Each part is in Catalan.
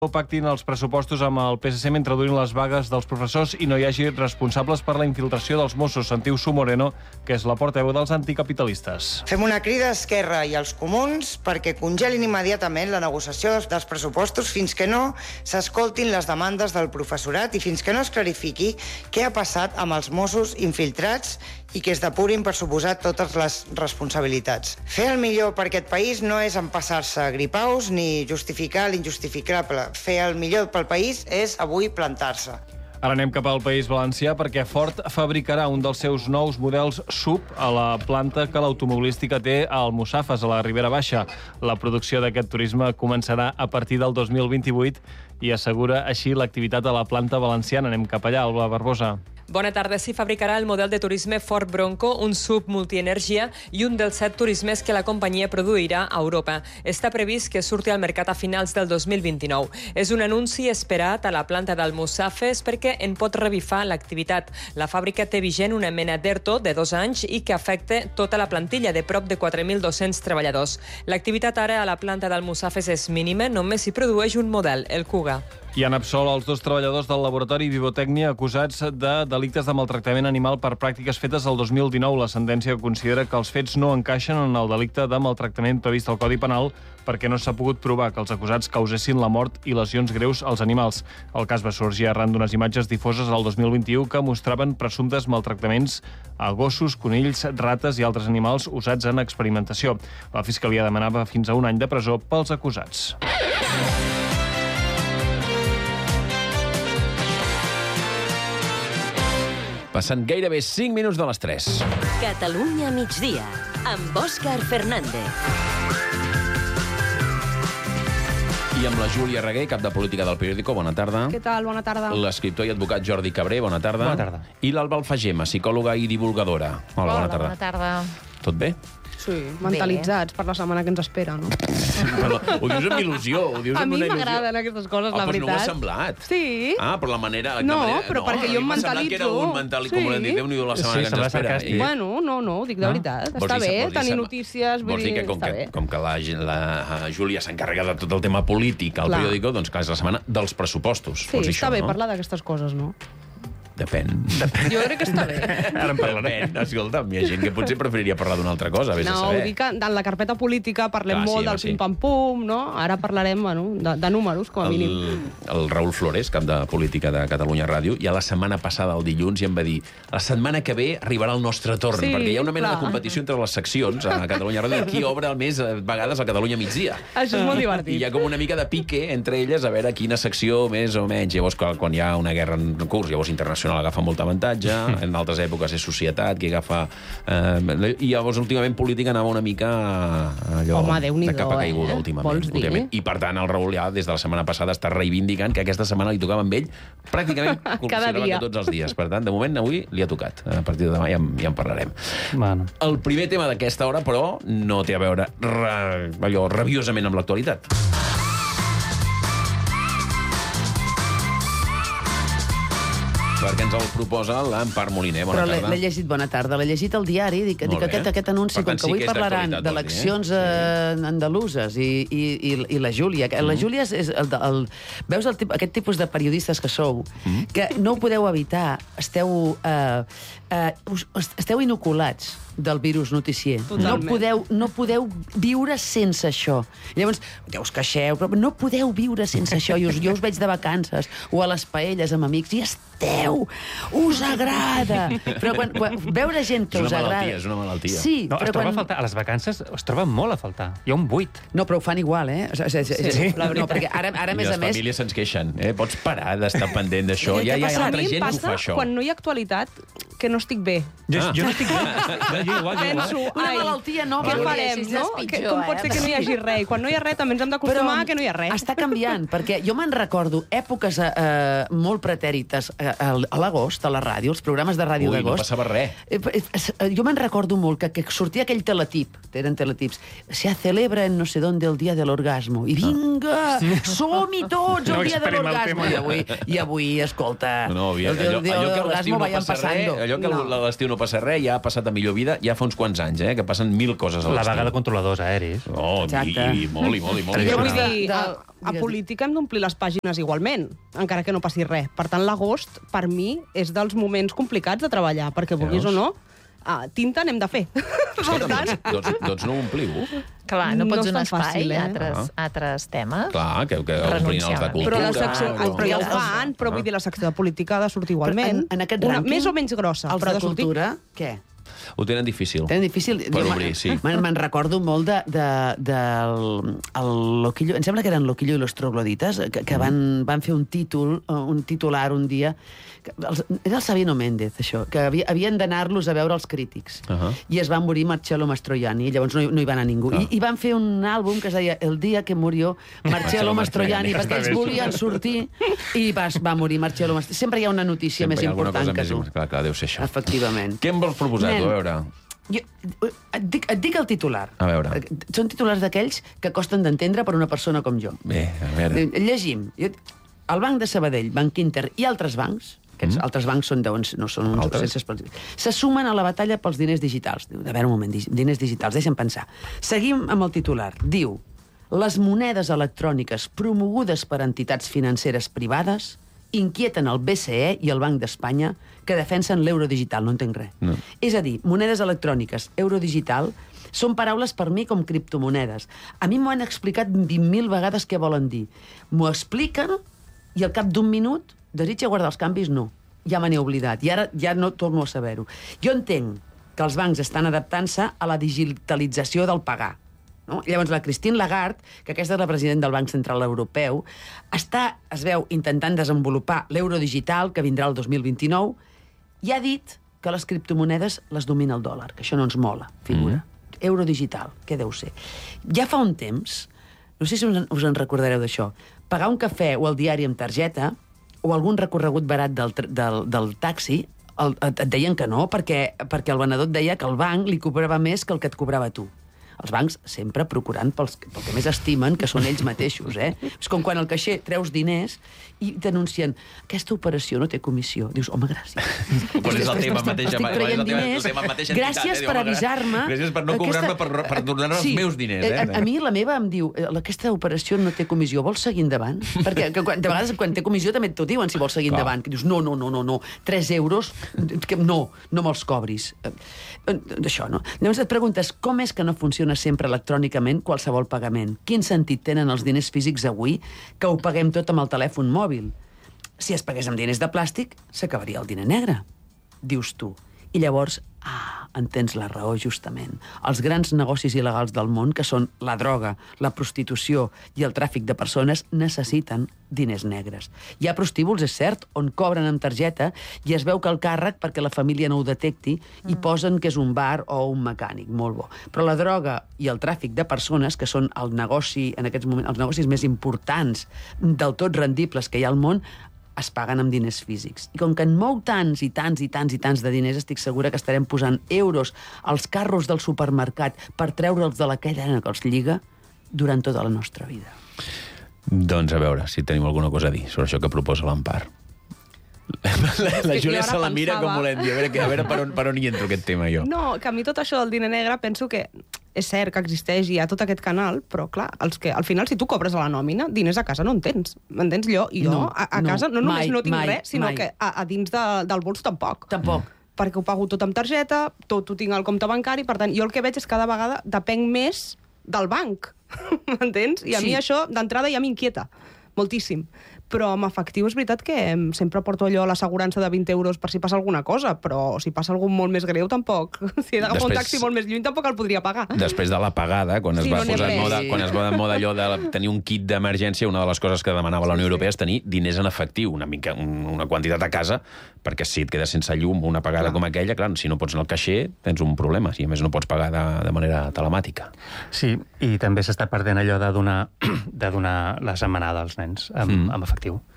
pactin els pressupostos amb el PSC mentre durin les vagues dels professors i no hi hagi responsables per la infiltració dels Mossos. Sentiu Su Moreno, que és la portaveu dels anticapitalistes. Fem una crida a Esquerra i als comuns perquè congelin immediatament la negociació dels pressupostos fins que no s'escoltin les demandes del professorat i fins que no es clarifiqui què ha passat amb els Mossos infiltrats i que es depurin, per suposat, totes les responsabilitats. Fer el millor per aquest país no és empassar-se gripaus ni justificar l'injustificable. Fer el millor pel país és avui plantar-se. Ara anem cap al País Valencià perquè Ford fabricarà un dels seus nous models SUV a la planta que l'automobilística té a Almussafes, a la Ribera Baixa. La producció d'aquest turisme començarà a partir del 2028 i assegura així l'activitat a la planta valenciana. Anem cap allà, Alba Barbosa. Bona tarda. S'hi fabricarà el model de turisme Ford Bronco, un SUV multienergia i un dels 7 turismes que la companyia produirà a Europa. Està previst que surti al mercat a finals del 2029. És un anunci esperat a la planta d'Almussafes perquè en pot revifar l'activitat. La fàbrica té vigent una mena d'ERTO de 2 anys i que afecta tota la plantilla de prop de 4.200 treballadors. L'activitat ara a la planta d'Almussafes és mínima, només s'hi produeix un model, el Kuga. I han absolt els 2 treballadors del laboratori Vivotècnia acusats de delictes de maltractament animal per pràctiques fetes el 2019. La sentència considera que els fets no encaixen en el delicte de maltractament previst al Codi Penal perquè no s'ha pogut provar que els acusats causessin la mort i lesions greus als animals. El cas va sorgir arran d'unes imatges difoses al 2021 que mostraven presumptes maltractaments a gossos, conills, rates i altres animals usats en experimentació. La Fiscalia demanava fins a 1 any de presó pels acusats. Passen gairebé 5 minuts de les 3. Catalunya migdia, amb Òscar Fernández. I amb la Júlia Reguer, cap de política del periòdico. Bona tarda. Què tal? Bona tarda. L'escriptor i advocat Jordi Cabré. Bona tarda. Bona tarda. I l'Alba Alfagema, psicòloga i divulgadora. Hola, bona tarda. Bona tarda. Tot bé? Sí, mentalitzats per la setmana que ens espera, no? Ho dius amb il·lusió. Ho dius A amb mi una il·lusió. m'agraden aquestes coses, la Doncs no ho ha veritat. semblat. Sí. Ah, per la manera... Però perquè jo em m'ha semblat que era un mentalitzo. com l'hem dit, Déu-n'hi-do la setmana Sí, que ens sembla espera. sarcàstic. Bueno, no, ho dic de veritat. Està bé tenir notícies, vull dir, està bé. Com que la Júlia s'encarrega de tot el tema polític al Clar. periòdico, doncs clar, és la setmana dels pressupostos. Sí, Vols dir està això, bé no? parlar d'aquestes coses, no? Depèn. Jo crec que està bé. Ara en parlarem. Escolta'm, hi ha gent que potser preferiria parlar d'una altra cosa, vés a No, saber. ho dic que en la carpeta política parlem Clar, sí, molt del home, sí. pim-pam-pum, no? Ara parlarem, bueno, de números, com a mínim. El Raül Flores, cap de política de Catalunya Ràdio, ja la setmana passada, el dilluns, ja em va dir la setmana que ve arribarà el nostre torn, Sí, perquè hi ha una mena clar. de competició entre les seccions a Catalunya Ràdio, qui obre més vegades a Catalunya migdia. Això és molt divertit. I hi ha com una mica de pique entre elles a veure quina secció més o menys. Llavors, quan hi ha una guerra en curs, llavors Internacional agafa molt avantatge, en altres èpoques és Societat, qui agafa... I llavors, últimament, política anava una mica allò Home, Déu-n'hi-do, de capa caiguda, últimament. Vols dir? I, per tant, el Raül ja, des de la setmana passada, està reivindicant que aquesta setmana li tocava amb ell pràcticament considerava dia. que tots els dies. Per tant, de moment, avui li ha tocat. A partir de demà ja en parlarem. Bueno. El primer tema d'aquesta hora, però, no té a veure allò rabiosament amb l'actualitat. Perquè ens el proposa l'Empar Moliner. Bona Però tarda. l'he llegit, bona tarda, l'he llegit al diari, dic Molt bé. aquest anunci, Per tant, com que sí avui que és parlaran d'actualitat, d'eleccions vols dir, andaluses i la Júlia. La Júlia és veus aquest tipus de periodistes que sou, que no ho podeu evitar, esteu inoculats del virus noticier. Totalment. No podeu viure sense això. Llavors, ja us queixeu, però no podeu viure sense això. Jo us veig de vacances o a les paelles amb amics i esteu, us agrada. Però quan veure gent que us agrada... És una malaltia. Sí, No, però es troba a faltar. A les vacances es troba molt a faltar. Hi ha un buit. No, però ho fan igual, eh? Sí, la veritat. No, perquè ara, a I més les a més... famílies se'ns queixen. Pots parar d'estar pendent d'això? Ja hi ha A altra mi em gent que ho passa fa, això. quan no hi ha actualitat que no estic bé. Jo no estic bé. Jo igual. Penso, Una ai, malaltia nova. què Volia farem, dir, no? és pitjor, Com pot ser que no hi hagi res? I quan no hi ha res també ens hem d'acostumar a que no hi ha res. Està canviant, perquè jo me'n recordo èpoques molt pretèrites a l'agost, a la ràdio, els programes de ràdio Ui, no d'agost. passava res. Jo me'n recordo molt que sortia aquell teletip, eren teletips, se celebra en no sé dónde el dia de l'orgasmo. I vinga, som-hi tots el No dia de exprem el l'orgasmo. tema. I avui, escolta, No, el dia de l'orgasmo vayan passa passando. allò allò que a l'estiu no passa res, ja ha passat a millor vida, ja fa uns quants anys, que passen 1000 coses a l'estiu. La vaga de controladors aèris. Oh, i molt. Però vull dir, a política hem d'omplir les pàgines igualment, encara que no passi res. Per tant, l'agost, per mi, és dels moments complicats de treballar, perquè vulguis o no, tinta n'hem de fer. Doncs no ho ompliu. Clar, no pots donar espai a a altres temes. Clar, que omplin els de cultura. Però ja ho fan, però vull dir, la secció de política ha de sortir igualment. En aquest rànquing, més o menys grossa, però ha de sortir. Els de cultura, què? Ho tenen difícil. Per obrir, sí. Me'n recordo molt del Loquillo, em sembla que eren Loquillo i los troglodites, que van fer un titular un dia. Era el Sabino Méndez, això, que havien d'anar-los a veure els crítics. I es va morir Marcello Mastroianni, i llavors no hi va anar ningú. I van fer un àlbum que es deia El dia que murió Marcello Mastroianni, perquè ells volien sortir i va morir Marcello Mastroianni. Sempre hi ha una notícia més important que tu. Clar, deu ser això. Efectivament. Què em vols proposar, tu? A veure... Et dic el titular. A veure. Són titulars d'aquells que costen d'entendre per una persona com jo. Bé, a veure. Llegim. El Banc de Sabadell, Banc Inter i altres bancs, aquests altres bancs són no són uns sense específics, se sumen a la batalla pels diners digitals. Diu, a veure un moment, diners digitals, deixa'm pensar. Seguim amb el titular. Diu, les monedes electròniques promogudes per entitats financeres privades inquieten el BCE i el Banc d'Espanya que defensen l'euro digital. No entenc res. No. És a dir, monedes electròniques, euro digital, són paraules per mi com criptomonedes. A mi m'ho han explicat 20.000 vegades què volen dir. M'ho expliquen i al cap d'un minut desitja guardar els canvis? No. Ja me n'he oblidat. I ara ja no torno a saber-ho. Jo entenc que els bancs estan adaptant-se a la digitalització del pagar. No? Llavors, la Christine Lagarde, que aquesta és la presidenta del Banc Central Europeu, es veu intentant desenvolupar l'euro digital, que vindrà el 2029, i ha dit que les criptomonedes les domina el dòlar, que això no ens mola, figura. Euro digital, què deu ser? Ja fa un temps, no sé si us en recordareu d'això, pagar un cafè o el diari amb targeta o algun recorregut barat del taxi, et deien que no, perquè el venedor et deia que el banc li cobrava més que el que et cobrava tu. Els bancs sempre procurant pel que més estimen, que són ells mateixos, És com quan al caixer treus diners i t'anuncien aquesta operació no té comissió. Dius, home, gràcies. Pues és el tema mateix. Estic traient diners. Gràcies per avisar-me. Gràcies per no cobrar-me per donar els meus diners. A mi la meva em diu, aquesta operació no té comissió, vols seguir endavant? Perquè de vegades quan té comissió també t'ho diuen si vols seguir endavant. Que dius, no, 3 euros, no me'ls cobris. D'això, no? Llavors et preguntes, com és que no funciona sempre electrònicament qualsevol pagament? Quin sentit tenen els diners físics avui que ho paguem tot amb el telèfon mòbil? Si es pagués amb diners de plàstic, s'acabaria el diner negre, dius tu. I llavors, en tens la raó, justament. Els grans negocis il·legals del món, que són la droga, la prostitució i el tràfic de persones, necessiten diners negres. Hi ha prostíbuls, és cert, on cobren amb targeta i es veu que el càrrec, perquè la família no ho detecti, i posen que és un bar o un mecànic, molt bo. Però la droga i el tràfic de persones, que són el negoci, en aquests moments, els negocis més importants, del tot rendibles que hi ha al món, es paguen amb diners físics. I com que en mou tants i tants de diners, estic segura que estarem posant euros als carros del supermercat per treure'ls de la cadena que els lliga durant tota la nostra vida. Doncs a veure si tenim alguna cosa a dir sobre això que proposa l'Empar. La Júlia se la mira com volent dir, a veure per on hi entro aquest tema jo. No, que a mi tot això del diner negre penso que és cert que existeix i hi ha tot aquest canal, però clar, al final si tu cobres a la nòmina, diners a casa no en tens. M'entens? Jo a casa no només no tinc res, sinó que a dins del bols tampoc. Perquè ho pago tot amb targeta, tot ho tinc al compte bancari, per tant, jo el que veig és que cada vegada depenc més del banc. M'entens? I a mi això, d'entrada, ja m'inquieta moltíssim. Però amb efectiu és veritat que sempre porto allò a l'assegurança de 20 euros per si passa alguna cosa, però si passa algun molt més greu tampoc. Si he d'agafar un taxi molt més lluny tampoc el podria pagar. Després de la pagada, quan es va posar de moda allò de tenir un kit d'emergència, una de les coses que demanava la Unió Europea és tenir diners en efectiu, una quantitat a casa, perquè si et quedes sense llum una pagada com aquella, clar, si no pots anar al caixer tens un problema, si a més no pots pagar de manera telemàtica. Sí, i també s'està perdent allò de donar la setmanada als nens amb efectiu.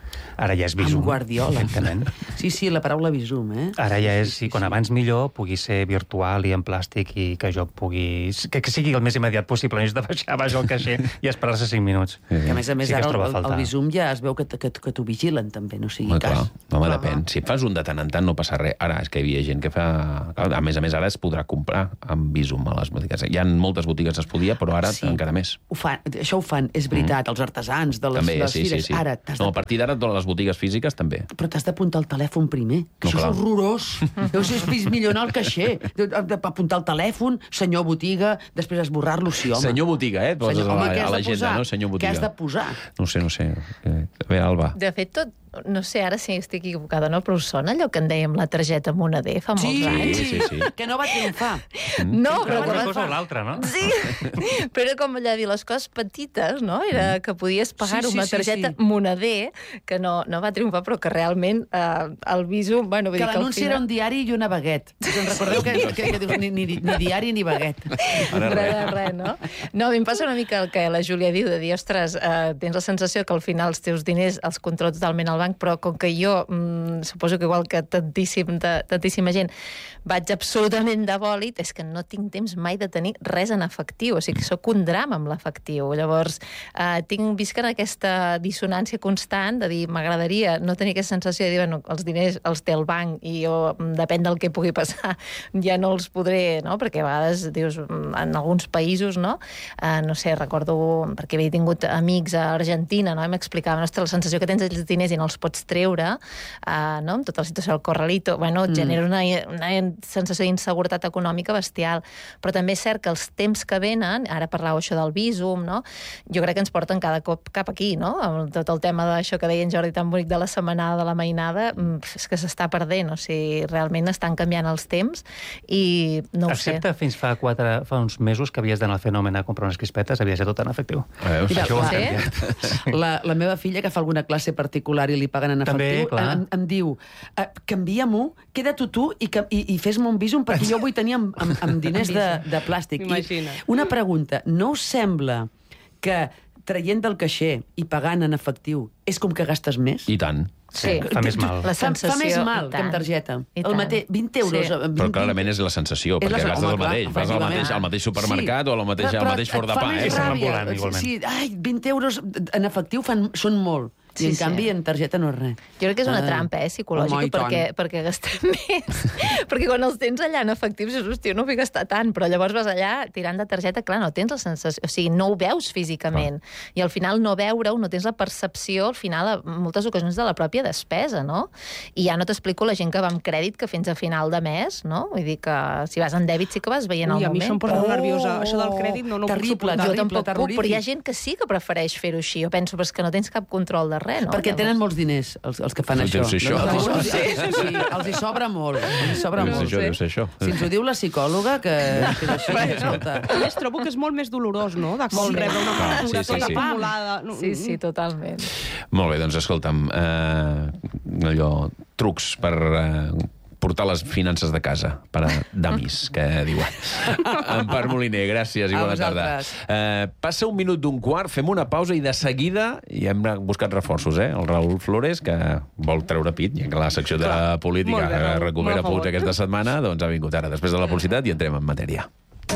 Ara ja és Bizum. Amb Guardiola. Perfectament. Sí, la paraula Bizum, Ara ja és, sí, quan abans millor, pugui ser virtual i en plàstic i que jo pugui... Que sigui el més immediat possible, no és de baixar baix al caixer i esperar-se 5 minuts. Que a més, ara el Bizum ja es veu que t'ho vigilen, també, no sigui cas. Home, depèn. Si et fas un de tant en tant no passa res. Ara, és que hi havia gent que fa... A més, ara es podrà comprar amb Bizum a les botigues. Hi ha moltes botigues es podia, però ara encara més. Això ho fan, és veritat, els artesans de les fires. Ara, a partir d'ara, totes les botigues físiques també. Però t'has d'apuntar el telèfon primer, que això és horrorós. Deus ser pismillonar el caixer. Apuntar el telèfon, senyor botiga, després esborrar-lo, sí, home. Senyor botiga, poses a l'agenda, no? Senyor botiga. Què has de posar? No sé. A veure, Alba. De fet, tot... No sé ara si estic equivocada, no? Però us sona allò que en dèiem la targeta Moneder fa molts anys? Sí. Que no va triomfar. No, però... Una cosa o l'altra, no? Sí, però era com allà dir les coses petites, no? Era que podies pagar-ho amb la targeta Moneder, que no va triomfar, però que realment el Bizum... Bueno, que l'anunci era un diari i una baguet. Us recordeu que dius ni diari ni baguet. Res, no? No, a mi em passa una mica el que la Júlia diu, de dir, ostres, tens la sensació que al final els teus diners els controla totalment el banc, però com que jo, suposo que igual que tantíssima gent, vaig absolutament de bòlit, és que no tinc temps mai de tenir res en efectiu, o sigui que sóc un drama amb l'efectiu. Llavors, visc en aquesta dissonància constant de dir, m'agradaria no tenir aquesta sensació de dir, bueno, els diners els té el banc i jo, depèn del que pugui passar, ja no els podré, no? Perquè a vegades, dius, en alguns països, no? No sé, recordo, perquè havia tingut amics a Argentina, no? I m'explicaven, ostres, la sensació que tens els diners i no els pots treure, no? Amb tota la situació del corralito, bueno, genera una sensació d'inseguretat econòmica bestial. Però també és cert que els temps que venen, ara parlàveu això del Bizum, no? Jo crec que ens porten cada cop cap aquí, no? Tot el tema d'això que deia en Jordi tan bonic de la setmanada, de la mainada, és que s'està perdent, o sigui, realment estan canviant els temps i no ho sé. Excepte fins fa uns mesos que havies d'anar al Fenomen a comprar unes crispetes, havia de ser tot en efectiu. Mira, això ho ha canviat. La meva filla, que fa alguna classe particular i li paguen en efectiu, em diu, canvia-m'ho, queda-t'ho tu i fes-me un Bizum perquè jo vull tenir amb diners de plàstic. Una pregunta, no us sembla que traient del caixer i pagant en efectiu és com que gastes més? I tant. Sí. Fa més mal. Fa més mal que amb targeta. El mateix, 20 euros. Sí. Però clarament és la sensació, perquè gastes el mateix. Vas al mateix supermercat o al mateix forn de pa. Sí, 20 euros en efectiu són molt. I en canvi en targeta no és res. Jo crec que és una trampa, psicològica, perquè gastem més. Perquè quan els tens allà en efectiu, dius, hòstia, no vull gastar tant, però llavors vas allà tirant de targeta, clar, no tens la sensació, o sigui, no ho veus físicament. I al final no veure-ho, no tens la percepció, al final, en moltes ocasions, de la pròpia despesa, no? I ja no t'explico la gent que va amb crèdit, que fins a final de mes, no? Vull dir que si vas en dèbit sí que vas veient el moment. I a mi se'm posa nerviosa. Això del crèdit no ho puc suportar. Jo tampoc puc, però hi ha gent que sí que prefereix fer-ho així. Jo penso, però és que no tens cap control de res, no? Perquè tenen molts diners, els que fan això. Sí, els hi sobra molt. Deu ser això. Si ens ho diu la psicòloga, que escolta. A més, trobo que és molt més dolorós, no?, de com rebre una factura tota acumulada. Sí, totalment. Molt bé, doncs escolta'm, allò, trucs per portar les finances de casa, per a damis, que diuen. Empar Moliner, gràcies i bona tarda. Passa 1:15, fem una pausa i de seguida hi hem buscat reforços, El Raül Flores, que vol treure pit, i que la secció de la política recupera punts aquesta setmana, doncs ha vingut ara, després de la publicitat, i entrem en matèria.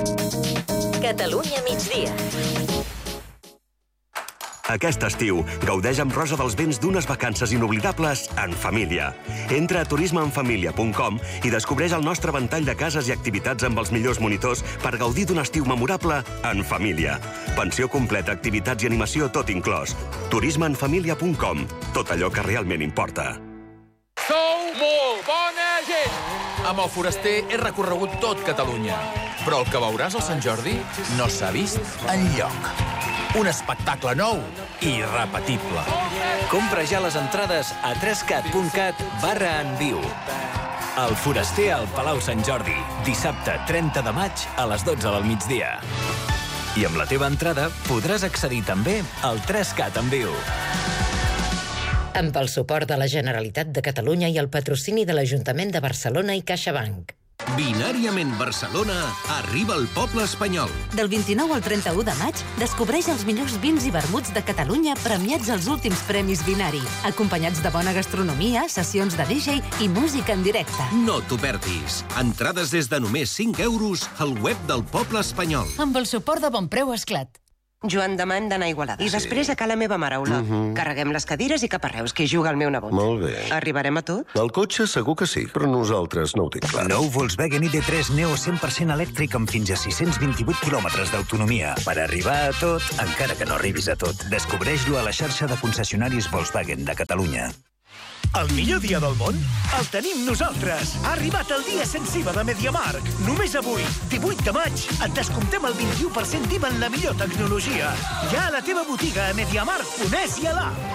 Catalunya migdia. Aquest estiu, gaudeix amb Rosa dels Vents d'unes vacances inoblidables en família. Entra a turismeenfamilia.com i descobreix el nostre ventall de cases i activitats amb els millors monitors per gaudir d'un estiu memorable en família. Pensió completa, activitats i animació, tot inclòs. turismeenfamilia.com. Tot allò que realment importa. Sou molt bona gent! Amb el Foraster he recorregut tot Catalunya. Però el que veuràs al Sant Jordi no s'ha vist enlloc. Un espectacle nou i irrepetible. Compra ja les entrades a 3cat.cat/enviu. El Foraster al Palau Sant Jordi, dissabte 30 de maig a les 12 del migdia. I amb la teva entrada podràs accedir també al 3Cat en viu. Amb el suport de la Generalitat de Catalunya i el patrocini de l'Ajuntament de Barcelona i CaixaBank. Binàriament Barcelona arriba al poble espanyol. Del 29 al 31 de maig, descobreix els millors vins i vermuts de Catalunya premiats als últims premis Binari, acompanyats de bona gastronomia, sessions de DJ i música en directe. No t'ho perdis. Entrades des de només 5 euros al web del poble espanyol. Amb el suport de Bonpreu Esclat. Joan, demà hem d'anar a Igualada. I després a ca la meva mare, Ola. Carreguem les cadires i cap a Reus, que hi juga el meu nebot. Molt bé. Arribarem a tot? El cotxe segur que sí, però nosaltres no ho tinc clar. Nou Volkswagen ID3 Neo 100% elèctric amb fins a 628 quilòmetres d'autonomia. Per arribar a tot, encara que no arribis a tot. Descobreix-lo a la xarxa de concessionaris Volkswagen de Catalunya. El millor dia del món el tenim nosaltres. Ha arribat el dia sensible de MediaMarkt. Només avui, 18 de maig, et descomptem el 21% d'IVA en la millor tecnologia. Ja a la teva botiga a MediaMarkt.es i a l'app.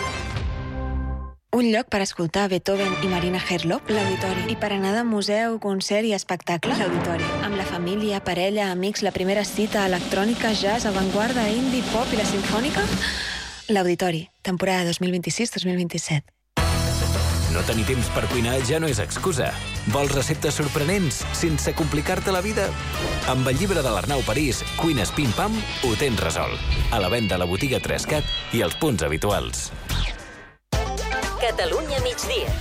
Un lloc per escoltar Beethoven i Marina Herlop, l'Auditori. I per anar de museu, concert i espectacle, l'Auditori. Amb la família, parella, amics, la primera cita, electrònica, jazz, avantguarda, indie, pop i la sinfònica... L'Auditori, temporada 2026-2027. No tenir temps per cuinar ja no és excusa. Vols receptes sorprenents sense complicar-te la vida? Amb el llibre de l'Arnau París, Cuines Pim Pam, ho tens resolt. A la venda a la botiga 3CAT i als punts habituals. Catalunya migdia.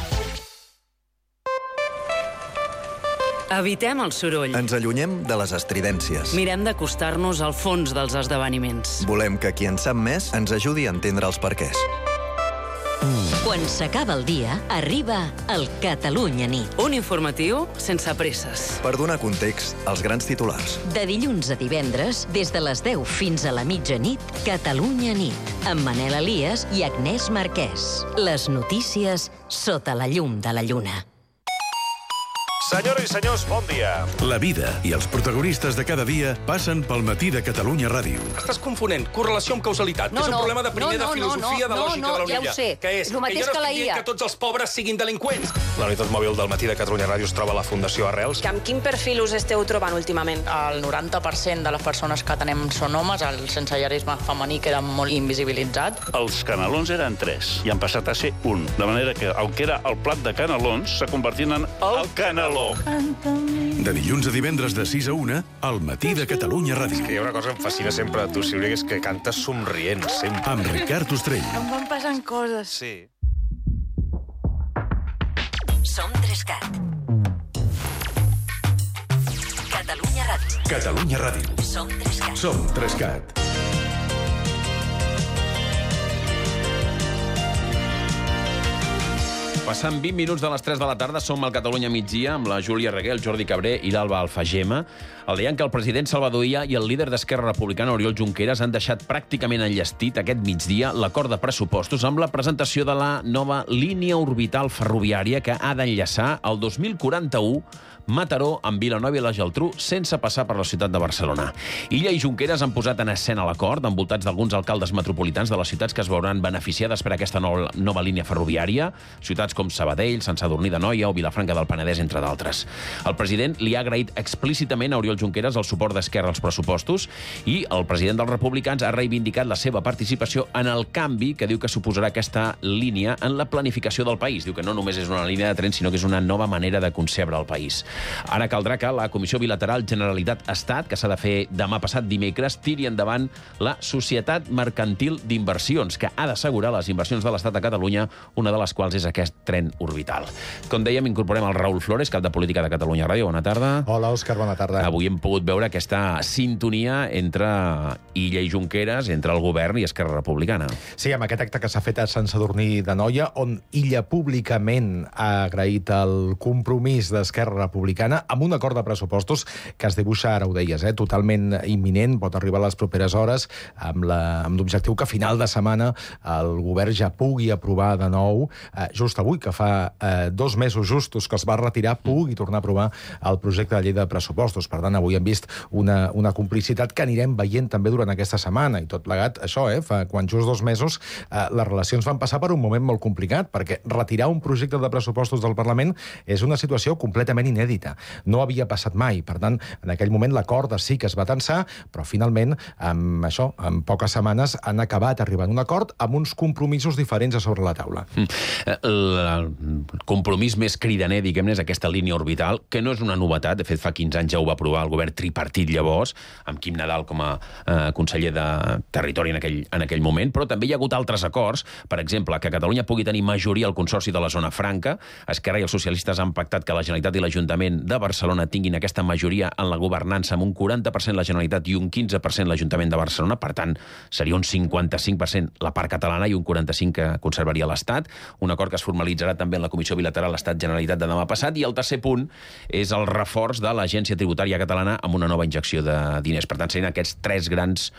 Evitem el soroll. Ens allunyem de les estridències. Mirem d'acostar-nos al fons dels esdeveniments. Volem que qui en sap més ens ajudi a entendre els perquès. Quan s'acaba el dia, arriba el Catalunya Nit. Un informatiu sense presses. Per donar context als grans titulars. De dilluns a divendres, des de les 10 fins a la mitjanit, Catalunya Nit, amb Manel Elias i Agnès Marquès. Les notícies sota la llum de la lluna. Senyores i senyors, bon dia. La vida i els protagonistes de cada dia passen pel matí de Catalunya Ràdio. Estàs confonent correlació amb causalitat, que és un problema de primer de filosofia de lògica de la Unió. Ja ho sé. Que és El mateix que jo que no la estic dient IA. que tots els pobres siguin delinqüents. La unitat mòbil del matí de Catalunya Ràdio es troba a la Fundació Arrels. Amb quin perfil us esteu trobant últimament? El 90% de les persones que atenem són homes, el sensellarisme femení queda molt invisibilitzat. Els canelons eren 3 i han passat a ser 1. De manera que el que era el plat de canelons s'ha convertit en el caneló. De dilluns a divendres de 6 a 1, al matí de Catalunya Ràdio. És que hi ha una cosa que em fascina sempre de tu, Sílvia, que és que cantes somrient, sempre. Amb Ricard Ostrell. Em van passant coses. Sí. Som 3CAT. Catalunya Ràdio. Catalunya Ràdio. Som 3CAT. Som 3CAT. Passant 20 minuts de les 3 de la tarda, som al Catalunya migdia amb la Júlia Reguer, el Jordi Cabré i l'Alba Alfagema. El dia en què el president Salvador Illa i el líder d'Esquerra Republicana, Oriol Junqueras, han deixat pràcticament enllestit aquest migdia l'acord de pressupostos amb la presentació de la nova línia orbital ferroviària que ha d'enllaçar el 2041 Mataró amb Vilanova i la Geltrú sense passar per la ciutat de Barcelona. Illa i Junqueras han posat en escena l'acord, envoltats d'alguns alcaldes metropolitans de les ciutats que es veuran beneficiades per aquesta nova línia ferroviària, ciutats com Sabadell, Sant Sadurní d'Anoia o Vilafranca del Penedès, entre d'altres. El president li ha agraït explícitament a Oriol Junqueras el suport d'Esquerra als pressupostos i el president dels republicans ha reivindicat la seva participació en el canvi que diu que suposarà aquesta línia en la planificació del país. Diu que no només és una línia de tren, sinó que és una nova manera de concebre el país. Ara caldrà que la Comissió Bilateral Generalitat-Estat, que s'ha de fer demà passat dimecres, tiri endavant la Societat Mercantil d'Inversions, que ha d'assegurar les inversions de l'Estat a Catalunya, una de les quals és aquest tren orbital. Com dèiem, incorporem el Raül Flores, cap de Política de Catalunya Ràdio. Bona tarda. Hola, Òscar, bona tarda. Avui hem pogut veure aquesta sintonia entre Illa i Junqueras, entre el govern i Esquerra Republicana. Sí, amb aquest acte que s'ha fet a Sant Sadurní d'Anoia, on Illa públicament ha agraït el compromís d'Esquerra Republicana amb un acord de pressupostos que es dibuixa, ara ho deies, totalment imminent, pot arribar a les properes hores, amb l'objectiu que a final de setmana el govern ja pugui aprovar de nou, just avui, que fa 2 mesos justos que es va retirar, pugui tornar a aprovar el projecte de llei de pressupostos. Per tant, avui hem vist una complicitat que anirem veient també durant aquesta setmana, i tot plegat, això, quan just 2 mesos les relacions van passar per un moment molt complicat, perquè retirar un projecte de pressupostos del Parlament és una situació completament inèdita. No havia passat mai. Per tant, en aquell moment l'acord sí que es va tensar, però finalment, amb això, en poques setmanes, han acabat arribant a un acord amb uns compromisos diferents a sobre la taula. el compromís més cridaner, diguem-ne, és aquesta línia orbital, que no és una novetat. De fet, fa 15 anys ja ho va aprovar el govern tripartit llavors, amb Quim Nadal com a conseller de Territori en aquell moment, però també hi ha hagut altres acords, per exemple, que Catalunya pugui tenir majoria al Consorci de la Zona Franca. Esquerra i els socialistes han pactat que la Generalitat i l'Ajuntament de Barcelona tinguin aquesta majoria en la governança, amb un 40% la Generalitat i un 15% l'Ajuntament de Barcelona. Per tant, seria un 55% la part catalana i un 45% que conservaria l'Estat. Un acord que es formalitzarà també en la Comissió Bilateral Estat-Generalitat de demà passat. I el tercer punt és el reforç de l'Agència Tributària Catalana amb una nova injecció de diners. Per tant, serien aquests 3 grans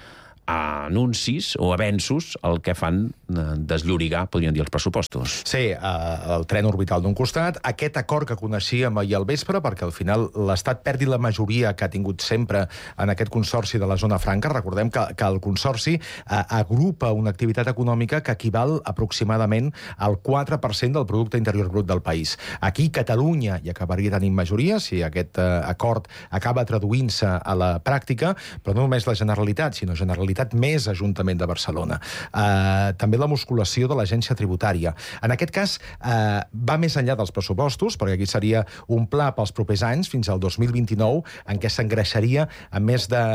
anuncis o avenços el que fan desllorigar, podríem dir, els pressupostos. Sí, el tren orbital d'un costat, aquest acord que coneixíem ahir al vespre, perquè al final l'Estat perdi la majoria que ha tingut sempre en aquest consorci de la Zona Franca. Recordem que el consorci agrupa una activitat econòmica que equival aproximadament al 4% del producte interior brut del país. Aquí Catalunya hi acabaria tenint majoria, si aquest acord acaba traduint-se a la pràctica, però no només la Generalitat, sinó Generalitat més Ajuntament de Barcelona. També la musculació de l'Agència Tributària. En aquest cas, va més enllà dels pressupostos, perquè aquí seria un pla pels propers anys, fins al 2029, en què s'engreixaria amb més de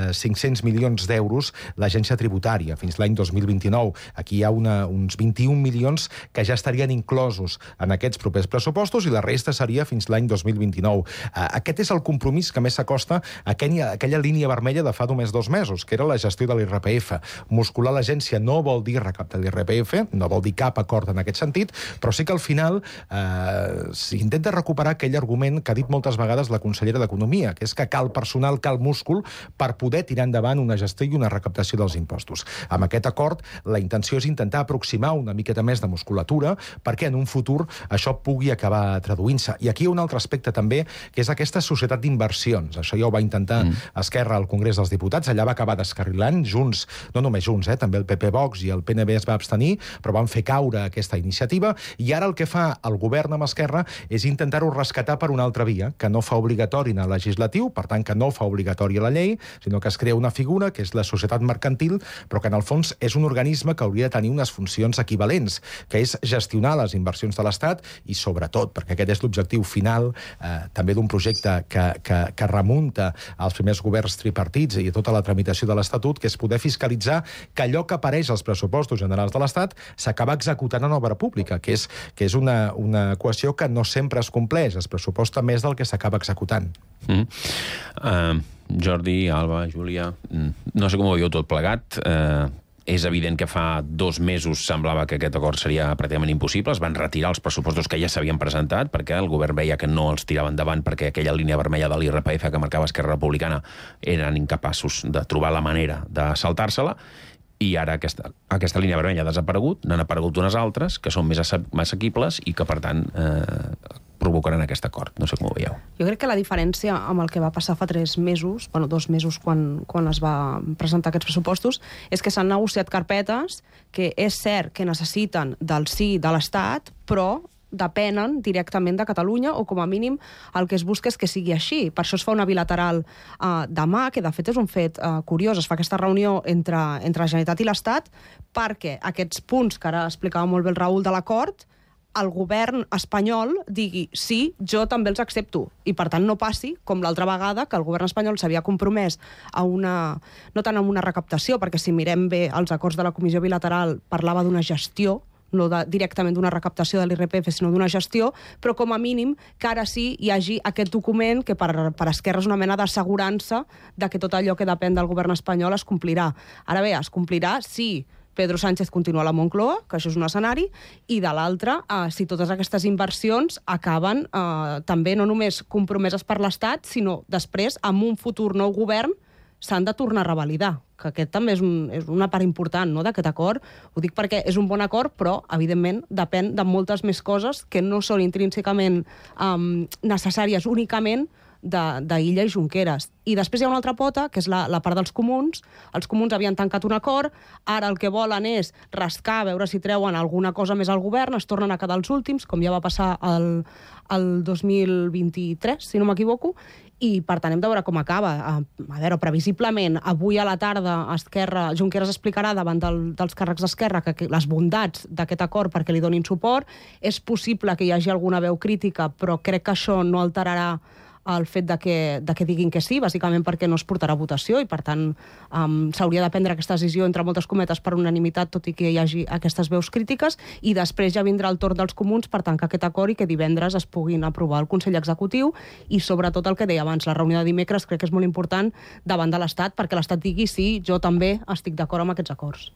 500 milions d'euros l'Agència Tributària, fins l'any 2029. Aquí hi ha uns 21 milions que ja estarien inclosos en aquests propers pressupostos i la resta seria fins l'any 2029. Aquest és el compromís que més s'acosta a aquella línia vermella de fa només 2 mesos, que era la gestió de l'IRPF. Muscular l'agència no vol dir recaptar l'IRPF, no vol dir cap acord en aquest sentit, però sí que al final s'intenta recuperar aquell argument que ha dit moltes vegades la consellera d'Economia, que és que cal personal, cal múscul per poder tirar endavant una gestió i una recaptació dels impostos. Amb aquest acord, la intenció és intentar aproximar una miqueta més de musculatura perquè en un futur això pugui acabar traduint-se. I aquí hi ha un altre aspecte també, que és aquesta societat d'inversions. Això ja ho va intentar Esquerra al Congrés dels Diputats, allà va acabar descarrilant, Junts, no només Junts, també el PP Vox i el PNB es va abstenir, però van fer caure aquesta iniciativa, i ara el que fa el govern amb Esquerra és intentar-ho rescatar per una altra via, que no fa obligatori en el legislatiu, per tant que no fa obligatòria la llei, sinó que es crea una figura, que és la societat mercantil, però que en el fons és un organisme que hauria de tenir unes funcions equivalents, que és gestionar les inversions de l'Estat i, sobretot, perquè aquest és l'objectiu final també d'un projecte que remunta als primers governs tripartits i a tota la tramitació de l'Estatut, que és poder fiscalitzar que allò que apareix als pressupostos generals de l'Estat s'acaba executant en obra pública, que és una equació que no sempre es compleix, es pressuposta més del que s'acaba executant. Jordi, Alba, Júlia, no sé com ho veieu tot plegat. És evident que fa 2 mesos semblava que aquest acord seria pràcticament impossible. Es van retirar els pressupostos que ja s'havien presentat perquè el govern veia que no els tirava endavant perquè aquella línia vermella de l'IRPF que marcava Esquerra Republicana eren incapaços de trobar la manera de saltar-se-la. I ara aquesta línia vermella ha desaparegut, n'han aparegut unes altres que són més assequibles i que, per tant, provocaran aquest acord. No sé com ho veieu. Jo crec que la diferència amb el que va passar fa 3 mesos, 2 mesos quan es va presentar aquests pressupostos, és que s'han negociat carpetes que és cert que necessiten del sí de l'Estat, però depenen directament de Catalunya, o com a mínim el que es busca és que sigui així. Per això es fa una bilateral demà, que de fet és un fet curiós. Es fa aquesta reunió entre la Generalitat i l'Estat perquè aquests punts que ara explicava molt bé el Raül de l'acord, el govern espanyol digui sí, jo també els accepto, i per tant no passi com l'altra vegada que el govern espanyol s'havia compromès a no tant a una recaptació, perquè si mirem bé els acords de la Comissió Bilateral parlava d'una gestió, no directament d'una recaptació de l'IRPF, sinó d'una gestió, però com a mínim que ara sí hi hagi aquest document que per Esquerra és una mena d'assegurança de que tot allò que depèn del govern espanyol es complirà. Ara bé, es complirà si Pedro Sánchez continua a la Moncloa, que això és un escenari, i de l'altre, si totes aquestes inversions acaben també no només compromeses per l'Estat, sinó després, amb un futur nou govern, s'han de tornar a revalidar, que aquest també és una part important, no, d'aquest acord. Ho dic perquè és un bon acord, però, evidentment, depèn de moltes més coses que no són intrínsecament necessàries únicament d'Illa i Junqueras. I després hi ha una altra pota, que és la part dels comuns. Els comuns havien tancat un acord, ara el que volen és rascar, veure si treuen alguna cosa més al govern, es tornen a quedar els últims, com ja va passar el 2023, si no m'equivoco, i per tant hem de veure com acaba. A veure, previsiblement, avui a la tarda Junqueras explicarà davant dels càrrecs d'Esquerra que les bondats d'aquest acord perquè li donin suport. És possible que hi hagi alguna veu crítica, però crec que això no alterarà el fet de que diguin que sí, bàsicament perquè no es portarà a votació i, per tant, s'hauria de prendre aquesta decisió, entre moltes cometes, per unanimitat, tot i que hi hagi aquestes veus crítiques, i després ja vindrà el torn dels comuns per tancar aquest acord i que divendres es puguin aprovar el Consell Executiu i, sobretot, el que deia abans, la reunió de dimecres crec que és molt important davant de l'Estat, perquè l'Estat digui sí, jo també estic d'acord amb aquests acords.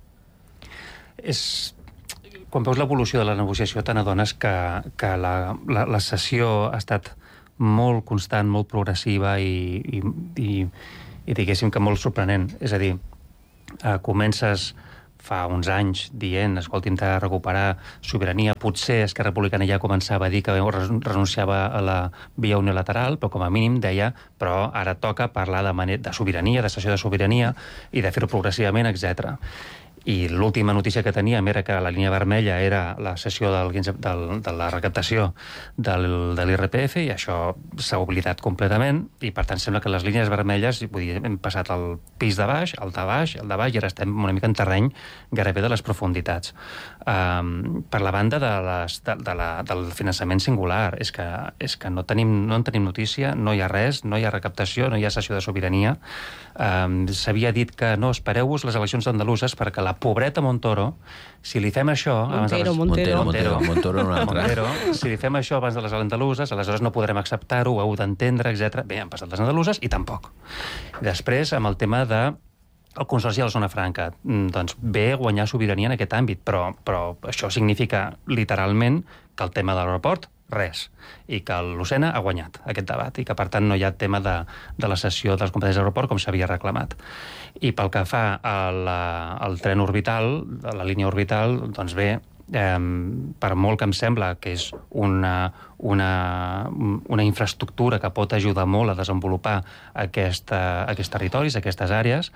Quan veus l'evolució de la negociació t'adones que la sessió ha estat molt constant, molt progressiva i diguéssim que molt sorprenent. És a dir, comences fa uns anys dient, escolta, hem de recuperar sobirania. Potser Esquerra Republicana ja començava a dir que renunciava a la via unilateral, però com a mínim deia, però ara toca parlar de sobirania, de cessió de sobirania i de fer-ho progressivament, etc. I l'última notícia que teníem era que la línia vermella era la cessió de la recaptació de l'IRPF, i això s'ha oblidat completament, i per tant sembla que les línies vermelles, vull dir, hem passat al pis de baix, al de baix, i ara estem una mica en terreny gairebé de les profunditats. Per la banda del finançament singular, és que no en tenim notícia, no hi ha res, no hi ha recaptació, no hi ha cessió de sobirania. S'havia dit que no, espereu-vos les eleccions andaluses perquè la pobreta Montoro, si li fem això... Montero. Si li fem això abans de les andaluses, aleshores no podrem acceptar-ho, ho heu d'entendre, etc. Bé, han passat les andaluses i tampoc. Després, amb el tema del Consorci de la Zona Franca, doncs bé guanyar sobirania en aquest àmbit, però això significa literalment que el tema de l'aeroport, res, i que l'Ocena ha guanyat aquest debat, i que per tant no hi ha tema de la cessió dels competències d'aeroport com s'havia reclamat. I pel que fa al tren orbital, a la línia orbital, doncs bé, per molt que em sembla que és una infraestructura que pot ajudar molt a desenvolupar aquests territoris, aquestes àrees,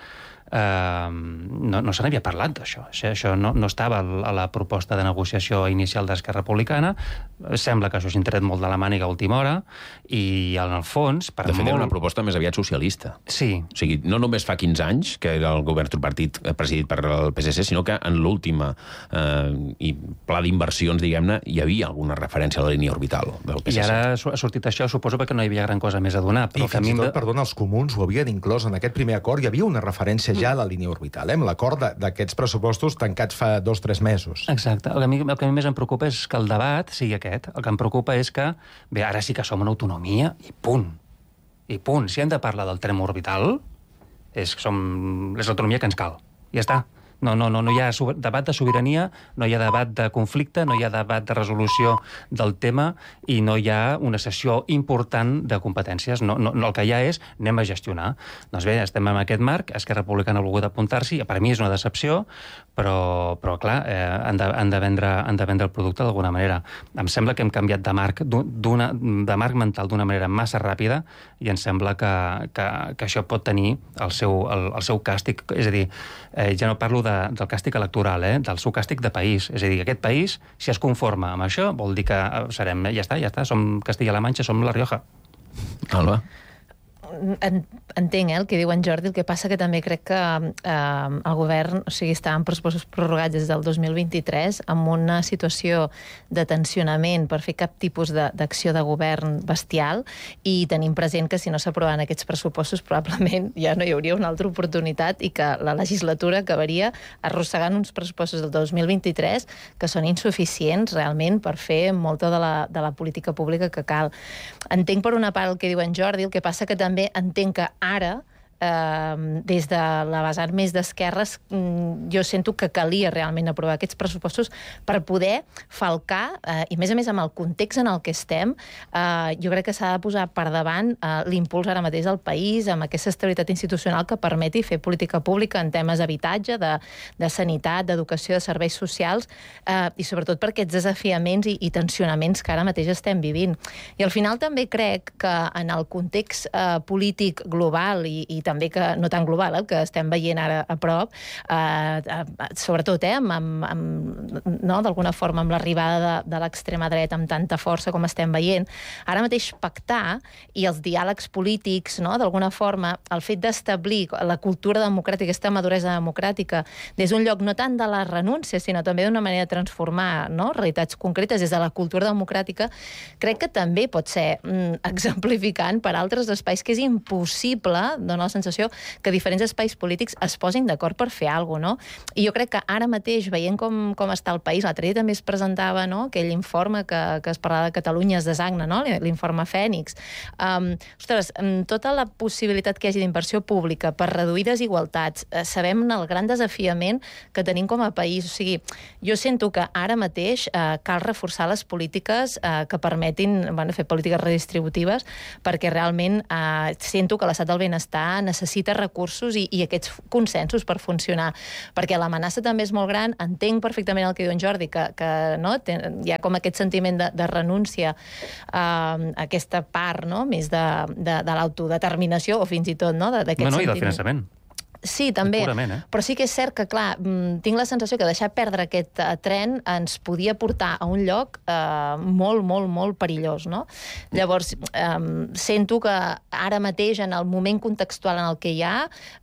no se n'havia parlat d'això. Això no estava a la proposta de negociació inicial d'Esquerra Republicana. Sembla que això s'ha tret molt de la màniga a última hora, i en el fons... De fet, era una proposta més aviat socialista. Sí. O sigui, no només fa 15 anys, que era el govern tripartit presidit per el PSC, sinó que en l'última pla d'inversions, diguem-ne, hi havia alguna referència a la línia orbital del PSC. I ara ha sortit això, suposo que no hi havia gran cosa més a donar. I fins i tot, perdona, els comuns ho havien inclòs en aquest primer acord, hi havia una referència ja a la línia orbital, amb l'acord d'aquests pressupostos tancats fa 2 o 3 mesos. Exacte. El que a mi més em preocupa és que el debat sigui aquest. El que em preocupa és que, bé, ara sí que som una autonomia i punt. I punt. Si hem de parlar del tren orbital, és l'autonomia que ens cal. Ja està. No hi ha debat de sobirania, no hi ha debat de conflicte, no hi ha debat de resolució del tema, i no hi ha una sessió important de competències. El que hi ha és anem a gestionar. Doncs bé, estem en aquest marc, Esquerra Republicana ha volgut apuntar-s'hi, per mi és una decepció, però clar, han de vendre el producte d'alguna manera. Em sembla que hem canviat de marc mental d'una manera massa ràpida, i em sembla que això pot tenir el seu càstig. És a dir, ja no parlo del càstig electoral, del seu càstig de país. És a dir, aquest país, si es conforma amb això, vol dir que serem, ja està, som Castilla-La Manxa, som La Rioja. Alba? Entenc el que diu en Jordi, el que passa que també crec que el govern està en pressupostos prorrogats des del 2023 amb una situació de tensionament per fer cap tipus d'acció de govern bestial, i tenim present que si no s'aproven aquests pressupostos probablement ja no hi hauria una altra oportunitat i que la legislatura acabaria arrossegant uns pressupostos del 2023 que són insuficients realment per fer molta de la política pública que cal. Entenc per una part el que diu en Jordi, el que passa que també entenc que ara des de la vessant més d'esquerres, jo sento que calia realment aprovar aquests pressupostos per poder falcar, i a més amb el context en el que estem, jo crec que s'ha de posar per davant l'impuls ara mateix del país, amb aquesta estabilitat institucional que permeti fer política pública en temes d'habitatge, de sanitat, d'educació, de serveis socials, i sobretot per aquests desafiaments i tensionaments que ara mateix estem vivint. I al final també crec que en el context polític global i també que no tan global, el que estem veient ara a prop, sobretot d'alguna forma amb l'arribada de l'extrema dreta amb tanta força com estem veient, ara mateix pactar i els diàlegs polítics, d'alguna forma, el fet d'establir la cultura democràtica, aquesta maduresa democràtica, des d'un lloc no tant de la renúncia, sinó també d'una manera de transformar realitats concretes des de la cultura democràtica, crec que també pot ser exemplificant per altres espais que és impossible, dona la sensació, que diferents espais polítics es posin d'acord per fer alguna cosa, I jo crec que ara mateix, veient com està el país, l'altre dia també es presentava aquell informe que es parlava de Catalunya es desagna, l'informe Fènix. Ostres, tota la possibilitat que hi hagi d'inversió pública per reduir desigualtats, sabem el gran desafiament que tenim com a país. O sigui, jo sento que ara mateix cal reforçar les polítiques que permetin fer polítiques redistributives, perquè realment sento que l'estat del benestar necessita recursos i aquests consensos per funcionar, perquè l'amenaça també és molt gran. Entenc perfectament el que diu en Jordi, que hi ha com aquest sentiment de renúncia a aquesta part més de l'autodeterminació, o fins i tot d'aquest sentiment. I del finançament. Sí, també, però sí que és cert que, clar, tinc la sensació que deixar perdre aquest tren ens podia portar a un lloc molt, molt, molt perillós, Llavors, sento que ara mateix, en el moment contextual en el que hi ha,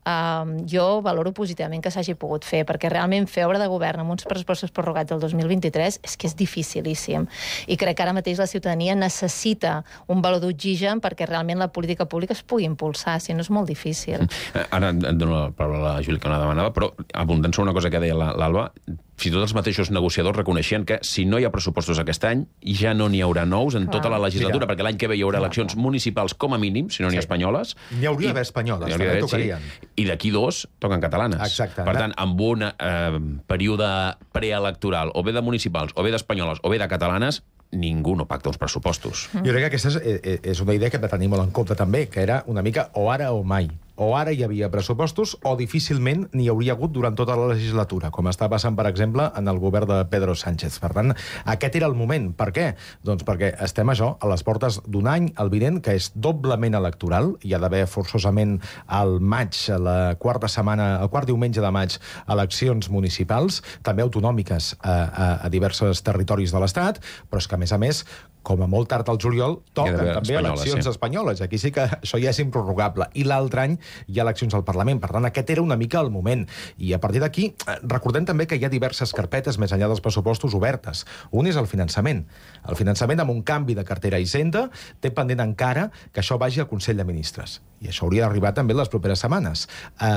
jo valoro positivament que s'hagi pogut fer, perquè realment fer obra de govern amb uns pressupostos prorrogats del 2023 és que és dificilíssim. I crec que ara mateix la ciutadania necessita un valor d'oxigen perquè realment la política pública es pugui impulsar, si no és molt difícil. Ara et dono la paraula a la Júlia, que no demanava, però abundant sobre una cosa que deia l'Alba, fins i tot els mateixos negociadors reconeixien que si no hi ha pressupostos aquest any, ja no n'hi haurà nous en tota la legislatura, perquè l'any que ve hi haurà eleccions municipals com a mínim, si no n'hi ha espanyoles. N'hi hauria d'haver espanyoles, també tocarien. I d'aquí 2 toquen catalanes. Exacte. Per tant, amb un període preelectoral, o bé de municipals, o bé d'espanyoles, o bé de catalanes, ningú no pacta uns pressupostos. Jo crec que aquesta és una idea que hem de tenir molt en compte també, que era una mica o ara o mai. O ara hi havia pressupostos o difícilment n'hi hauria hagut durant tota la legislatura, com està passant, per exemple, en el govern de Pedro Sánchez. Per tant, aquest era el moment. Per què? Doncs perquè estem a les portes d'un any, el vinent, que és doblement electoral. Hi ha d'haver forçosament al maig, el quart diumenge de maig, eleccions municipals, també autonòmiques a diversos territoris de l'Estat, però és que, a més, com a molt tard al juliol, toquen també eleccions espanyoles. Aquí sí que això ja és improrrogable. I l'altre any hi ha eleccions al Parlament. Per tant, aquest era una mica el moment. I a partir d'aquí, recordem també que hi ha diverses carpetes més enllà dels pressupostos obertes. Un és el finançament. El finançament, amb un canvi de cartera a Hisenda, té pendent encara que això vagi al Consell de Ministres. I això hauria d'arribar també les properes setmanes.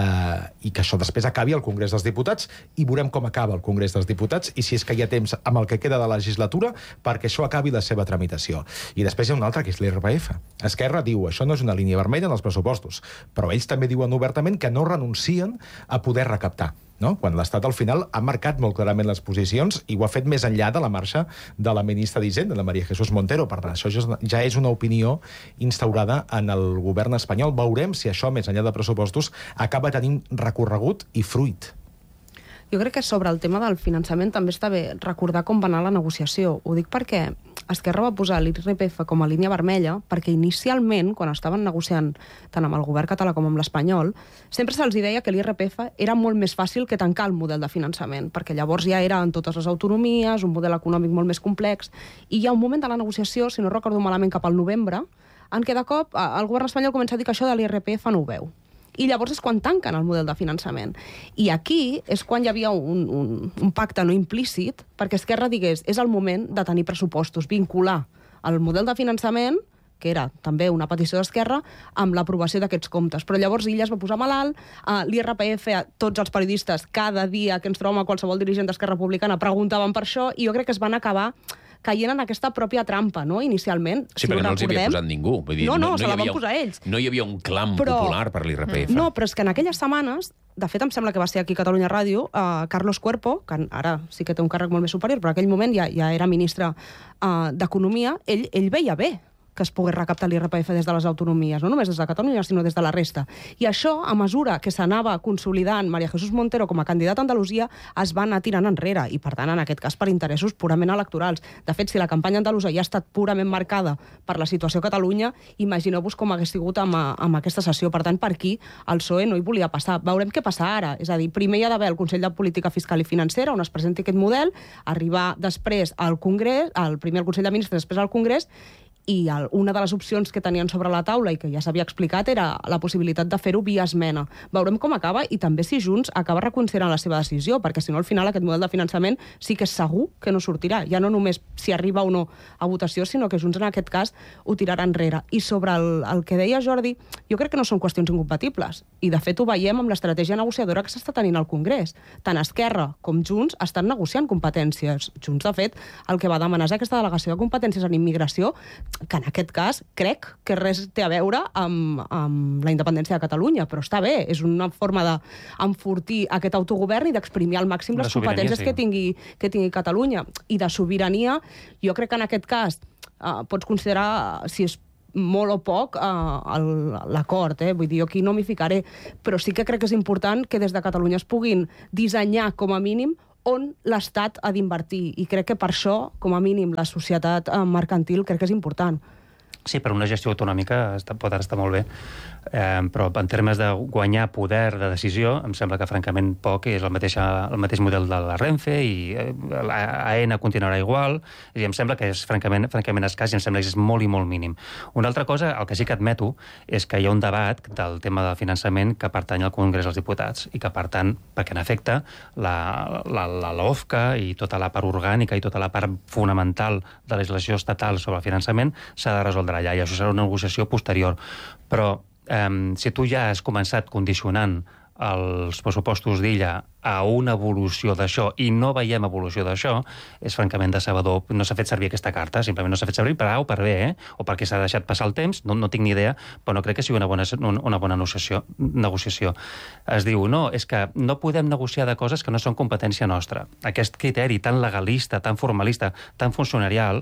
I que això després acabi al Congrés dels Diputats, i veurem com acaba el Congrés dels Diputats i si és que hi ha temps amb el que queda de la legislatura perquè això acabi la seva tramitació. I després hi ha un altre, que és l'IRPF. Esquerra diu, això no és una línia vermella en els pressupostos, però ells també diuen obertament que no renuncien a poder recaptar. Quan l'Estat al final ha marcat molt clarament les posicions i ho ha fet més enllà de la marxa de la ministra d'Hisenda, de María Jesús Montero. Per tant, això ja és una opinió instaurada en el govern espanyol. Veurem si això, més enllà de pressupostos, acaba tenint recorregut i fruit. Jo crec que sobre el tema del finançament també està bé recordar com va anar la negociació. Ho dic perquè Esquerra va posar l'IRPF com a línia vermella perquè inicialment, quan estaven negociant tant amb el govern català com amb l'espanyol, sempre se'ls deia que l'IRPF era molt més fàcil que tancar el model de finançament, perquè llavors ja era en totes les autonomies, un model econòmic molt més complex, i hi ha un moment de la negociació, si no recordo malament, cap al novembre, en què de cop el govern espanyol comença a dir que això de l'IRPF no ho veu. I llavors és quan tanquen el model de finançament. I aquí és quan hi havia un pacte no implícit, perquè Esquerra digués, és el moment de tenir pressupostos, vincular el model de finançament, que era també una petició d'Esquerra, amb l'aprovació d'aquests comptes. Però llavors ella es va posar malalt, l'IRPF, tots els periodistes, cada dia que ens trobem a qualsevol dirigent d'Esquerra Republicana preguntaven per això, i jo crec que es van acabar caient en aquesta pròpia trampa, no?, inicialment. Sí, perquè no els hi havia posat ningú. Vull dir, no, se la van posar ells. No hi havia un clam popular per l'IRPF. No, però és que en aquelles setmanes, de fet, em sembla que va ser aquí a Catalunya Ràdio, Carlos Cuerpo, que ara sí que té un càrrec molt més superior, però en aquell moment ja era ministre d'Economia, ell veia bé que es pogués recaptar l'IRPF des de les autonomies, no només des de Catalunya, sinó des de la resta. I això, a mesura que s'anava consolidant María Jesús Montero com a candidata a Andalusia, es va anar tirant enrere, i per tant, en aquest cas, per interessos purament electorals. De fet, si la campanya andalusa ja ha estat purament marcada per la situació a Catalunya, imagineu-vos com hagués sigut amb aquesta sessió. Per tant, per aquí, el PSOE no hi volia passar. Veurem què passa ara. És a dir, primer hi ha d'haver el Consell de Política Fiscal i Financera, on es presenti aquest model, arribar després al Congrés, primer al Consell de Ministres, després al Congrés, i una de les opcions que tenien sobre la taula i que ja s'havia explicat era la possibilitat de fer-ho via esmena. Veurem com acaba i també si Junts acaba reconsiderant la seva decisió, perquè si no, al final aquest model de finançament sí que és segur que no sortirà. Ja no només si arriba o no a votació, sinó que Junts en aquest cas ho tirarà enrere. I sobre el que deia Jordi, jo crec que no són qüestions incompatibles. I de fet ho veiem amb l'estratègia negociadora que s'està tenint al Congrés. Tant Esquerra com Junts estan negociant competències. Junts, de fet, el que va demanar és aquesta delegació de competències en immigració, que en aquest cas crec que res té a veure amb la independència de Catalunya, però està bé, és una forma d'enfortir aquest autogovern i d'exprimir al màxim les competències que tingui Catalunya. I de sobirania, jo crec que en aquest cas pots considerar si és molt o poc l'acord, vull dir, jo aquí no m'hi ficaré, però sí que crec que és important que des de Catalunya es puguin dissenyar com a mínim on l'Estat ha d'invertir. I crec que per això, com a mínim, la societat mercantil crec que és important. Sí, per una gestió autonòmica pot estar molt bé, però en termes de guanyar poder de decisió, em sembla que francament poc, és el mateix model de la Renfe, i l'AENA continuarà igual, i em sembla que és francament escàs, i em sembla que és molt i molt mínim. Una altra cosa, el que sí que admeto, és que hi ha un debat del tema del finançament que pertany al Congrés dels Diputats, i que, per tant, perquè en efecte, la LOFCA i tota la part orgànica i tota la part fonamental de la legislació estatal sobre el finançament s'ha de resoldre allà, i això serà una negociació posterior. Però si tu ja has començat condicionant els pressupostos d'Illa a una evolució d'això i no veiem evolució d'això, és francament decebedor. No s'ha fet servir aquesta carta, simplement no s'ha fet servir per A o per B, o perquè s'ha deixat passar el temps, no tinc ni idea, però no crec que sigui una bona negociació. Es diu, no, és que no podem negociar de coses que no són competència nostra. Aquest criteri tan legalista, tan formalista, tan funcionarial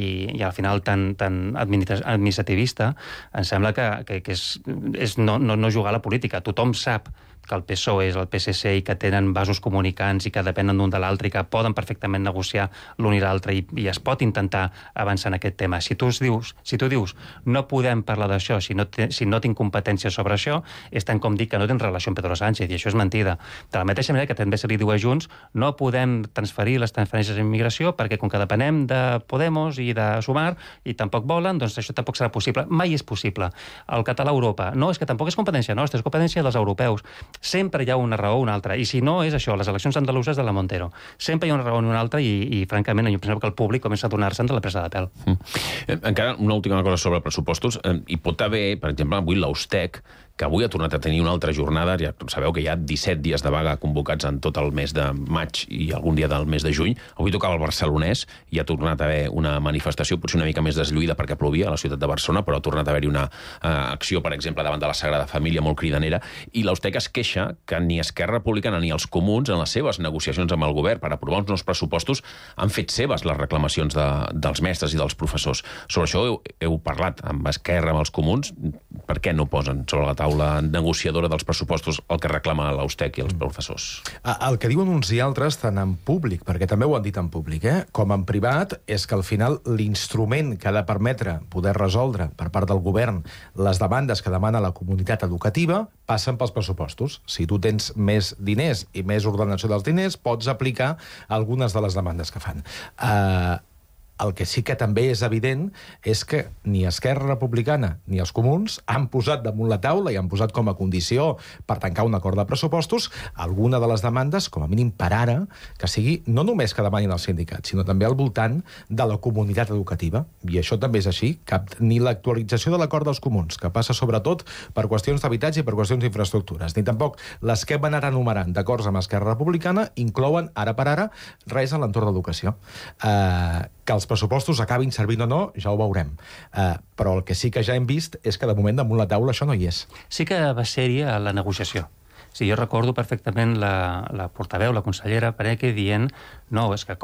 i al final tan administrativista, em sembla que és no jugar a la política. Tothom sap que el PSOE és el PSC i que tenen vasos comunicants i que depenen d'un de l'altre i que poden perfectament negociar l'un i l'altre i es pot intentar avançar en aquest tema. Si tu dius no podem parlar d'això si no tinc competència sobre això, és tant com dir que no tens relació amb Pedro Sánchez, i això és mentida. De la mateixa manera que també se li diu a Junts no podem transferir les transferències d'immigració perquè com que depenem de Podemos i de Sumar i tampoc volen, doncs això tampoc serà possible. Mai és possible. El català a Europa. No, és que tampoc és competència nostra, és competència dels europeus. Sempre hi ha una raó o una altra, i si no és això, les eleccions andaluses de la Montero. Sempre hi ha una raó o una altra i francament, jo penso que el públic comença a donar-se'n de la presa de pèl. Encara una última cosa sobre pressupostos. Hi pot haver, per exemple, avui l'Austec, que avui ha tornat a tenir una altra jornada. Ja sabeu que hi ha 17 dies de vaga convocats en tot el mes de maig i algun dia del mes de juny. Avui tocava el barcelonès i ha tornat a haver una manifestació, potser una mica més deslluïda perquè plovia a la ciutat de Barcelona, però ha tornat a haver-hi una acció, per exemple, davant de la Sagrada Família, molt cridanera, i l'Austec es queixa que ni Esquerra Republicana ni els comuns, en les seves negociacions amb el govern per aprovar uns nous pressupostos, han fet seves les reclamacions dels mestres i dels professors. Sobre això heu parlat amb Esquerra, amb els comuns. Per què no posen sobre la taula negociadora dels pressupostos el que reclama l'Austec i els professors? El que diuen uns i altres, tant en públic, perquè també ho han dit en públic, com en privat, és que al final l'instrument que ha de permetre poder resoldre per part del govern les demandes que demana la comunitat educativa passen pels pressupostos. Si tu tens més diners i més ordenació dels diners, pots aplicar algunes de les demandes que fan. El que sí que també és evident és que ni Esquerra Republicana ni els comuns han posat damunt la taula i han posat com a condició per tancar un acord de pressupostos alguna de les demandes, com a mínim per ara, que sigui no només que demanin els sindicats, sinó també al voltant de la comunitat educativa. I això també és així. Ni l'actualització de l'acord dels comuns, que passa sobretot per qüestions d'habitatge i per qüestions d'infraestructures, ni tampoc les que van ara enumerant d'acords amb Esquerra Republicana inclouen, ara per ara, res a l'entorn d'educació. Que els pressupostos acabin servint o no, ja ho veurem. Però el que sí que ja hem vist és que de moment damunt la taula això no hi és. Sí que va ser-hi a la negociació. Sí, jo recordo perfectament la portaveu, la consellera Pareque, dient no, és que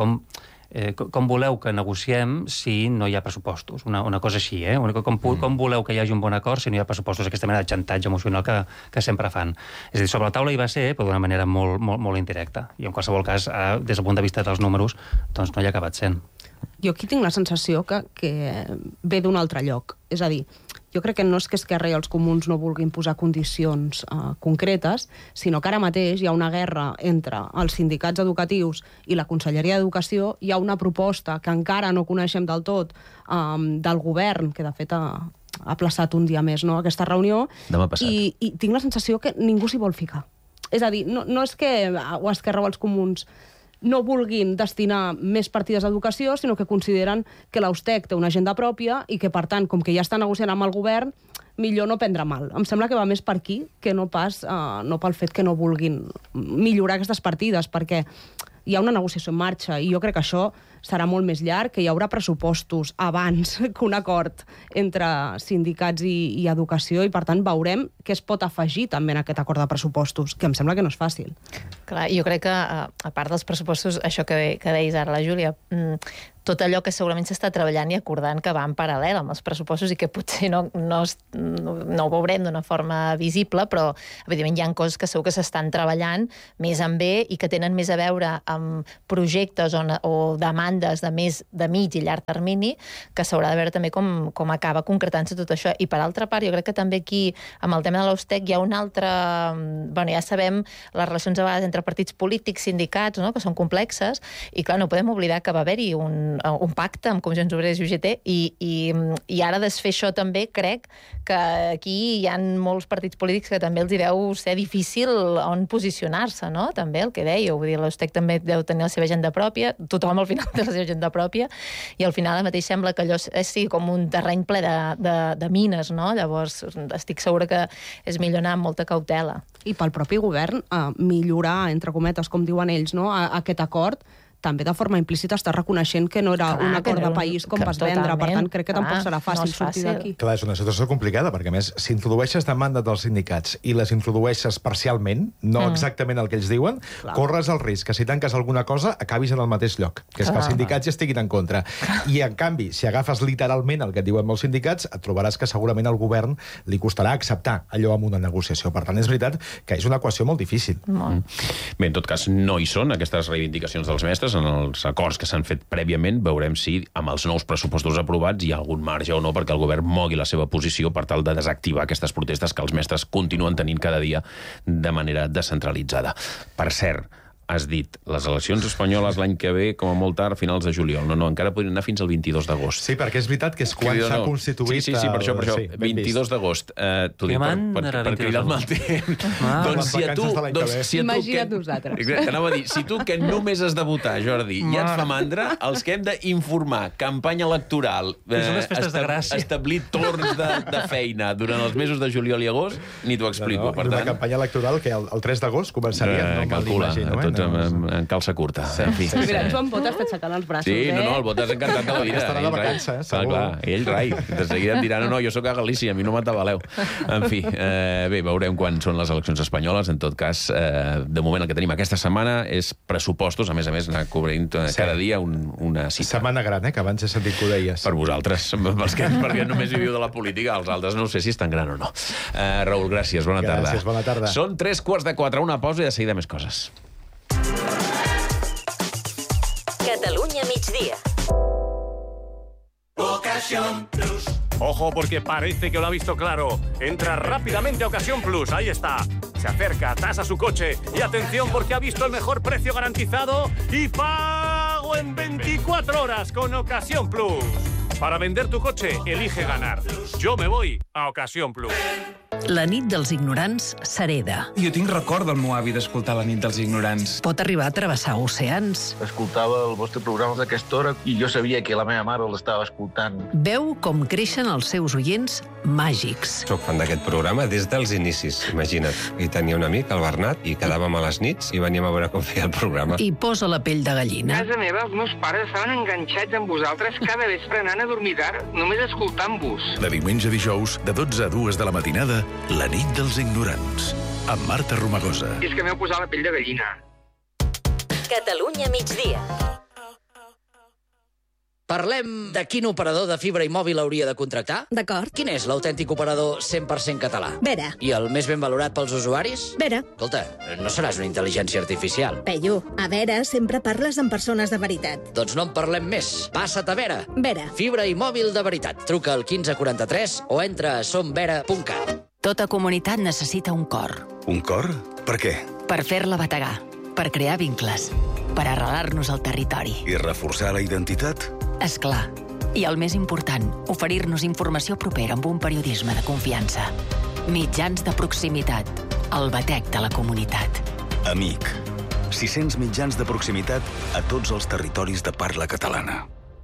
com voleu que negociem si no hi ha pressupostos? Una cosa així, Com voleu que hi hagi un bon acord si no hi ha pressupostos? Aquesta mena de xantatge emocional que sempre fan. És a dir, sobre la taula hi va ser, però d'una manera molt indirecta. I en qualsevol cas, des del punt de vista dels números, doncs no hi ha acabat sent. Jo aquí tinc la sensació que ve d'un altre lloc. És a dir, jo crec que no és que Esquerra i els comuns no vulguin posar condicions concretes, sinó que ara mateix hi ha una guerra entre els sindicats educatius i la Conselleria d'Educació. Hi ha una proposta que encara no coneixem del tot del govern, que de fet ha plaçat un dia més aquesta reunió, i tinc la sensació que ningú s'hi vol ficar. És a dir, no és que o Esquerra o els comuns no vulguin destinar més partides a educació, sinó que consideren que l'Austec té una agenda pròpia i que, per tant, com que ja està negociant amb el govern, millor no prendre mal. Em sembla que va més per aquí que no pel fet que no vulguin millorar aquestes partides, perquè hi ha una negociació en marxa i jo crec que això serà molt més llarg, que hi haurà pressupostos abans que un acord entre sindicats i educació i, per tant, veurem què es pot afegir també en aquest acord de pressupostos, que em sembla que no és fàcil. Clar, jo crec que, a part dels pressupostos, això que deies ara la Júlia, tot allò que segurament s'està treballant i acordant que va en paral·lel amb els pressupostos i que potser no ho veurem d'una forma visible, però evidentment hi ha coses que segur que s'estan treballant més en bé i que tenen més a veure amb projectes o demandes de més de mig i llarg termini, que s'haurà de veure també com acaba concretant-se tot això. I per altra part, jo crec que també aquí, amb el tema de l'Austec, hi ha un altre... Bueno, ja sabem les relacions a vegades entre partits polítics, sindicats, que són complexes, i clar, no podem oblidar que va haver-hi un pacte amb Comissions Obreres i UGT i ara desfer això també crec que aquí hi ha molts partits polítics que també els hi deu ser difícil on posicionar-se, no? També el que dèieu, vull dir, l'Austec també deu tenir la seva agenda pròpia, tothom al final té la seva agenda pròpia i al final mateix sembla que allò és com un terreny ple de mines, no? Llavors estic segura que és millor anar amb molta cautela. I pel propi govern millorar, entre cometes, com diuen ells, aquest acord, també de forma implícita està reconeixent que no era un acord de país com vas vendre. Per tant, crec que tampoc serà fàcil sortir d'aquí. Clar, és una situació complicada, perquè a més, si introdueixes demanda dels sindicats i les introdueixes parcialment, no exactament el que ells diuen, corres el risc que si tanques alguna cosa acabis en el mateix lloc, que és que els sindicats ja estiguin en contra. I, en canvi, si agafes literalment el que et diuen molts sindicats, et trobaràs que segurament al govern li costarà acceptar allò amb una negociació. Per tant, és veritat que és una equació molt difícil. Bé, en tot cas, no hi són aquestes reivindicacions dels mestres en els acords que s'han fet prèviament. Veurem si amb els nous pressupostos aprovats hi ha algun marge o no perquè el govern mogui la seva posició per tal de desactivar aquestes protestes que els mestres continuen tenint cada dia de manera descentralitzada. Per cert, has dit, les eleccions espanyoles l'any que ve, com a molt tard, a finals de juliol. No, encara podrien anar fins al 22 d'agost. Sí, perquè és veritat que és quan s'ha constituït... Sí, per això. 22 d'agost. T'ho dic per cridar-me el temps. Doncs si a tu... Imagina't nosaltres. T'anava a dir, si tu, que només has de votar, Jordi, ja et fa mandra, els que hem d'informar, campanya electoral, establir torns de feina durant els mesos de juliol i agost, ni t'ho explico. Una campanya electoral que el 3 d'agost començaria, no me'l imagino, en calça curta. Mira, Joan Bota està aixecant els braços, Sí, no, el Bota és encantat de la vida. Estarà de vacances, segur. Clar, ell rai. De seguida em dirà, no, jo sóc a Galícia, a mi no m'atabaleu. En fi, bé, veurem quan són les eleccions espanyoles. En tot cas, de moment el que tenim aquesta setmana és pressupostos, a més, anar cobrint cada dia una cita. Setmana gran, que abans he sentit que ho deies. Per vosaltres, perquè només viviu de la política, els altres no sé si és tan gran o no. Raül, gràcies, bona tarda. Gràcies, bona tarda. Són 3:45, una pausa i de seguida més coses. Catalunya migdia. Ocasión Plus. Ojo, porque parece que lo ha visto claro. Entra rápidamente a Ocasión Plus, ahí está. Se acerca, tasa su coche y atención porque ha visto el mejor precio garantizado y pago en 24 horas con Ocasión Plus. Para vender tu coche, elige ganar. Yo me voy a Ocasión Plus. La nit dels ignorants s'hereda. Jo tinc record del meu avi d'escoltar La nit dels ignorants. Pot arribar a travessar oceans. Escoltava el vostre programa d'aquesta hora i jo sabia que la meva mare l'estava escoltant. Veu com creixen els seus oients màgics. Soc fan d'aquest programa des dels inicis, imagina't. I tenia un amic, el Bernat, i quedàvem a les nits i veníem a veure com feia el programa. I posa la pell de gallina. A casa meva, els meus pares estaven enganxats amb vosaltres cada vespre anant a dormir tard, només escoltant-vos. De diumenge a dijous, de 12 a 2 de la matinada, La nit dels ignorants, amb Marta Romagosa. I és que m'heu posat la pell de gallina. Catalunya migdia. Parlem de quin operador de fibra i mòbil hauria de contractar? D'acord. Quin és l'autèntic operador 100% català? Vera. I el més ben valorat pels usuaris? Vera. Escolta, no seràs una intel·ligència artificial. Peyu, a Vera sempre parles amb persones de veritat. Doncs no en parlem més. Passa't a Vera. Vera. Fibra i mòbil de veritat. Truca al 1543 o entra a somvera.cat. Tota comunitat necessita un cor. Un cor? Per què? Per fer-la bategar, per crear vincles, per arrelar-nos al territori. I reforçar la identitat? És clar. I el més important, oferir-nos informació propera amb un periodisme de confiança. Mitjans de proximitat. El batec de la comunitat. Amic. 600 mitjans de proximitat a tots els territoris de parla catalana.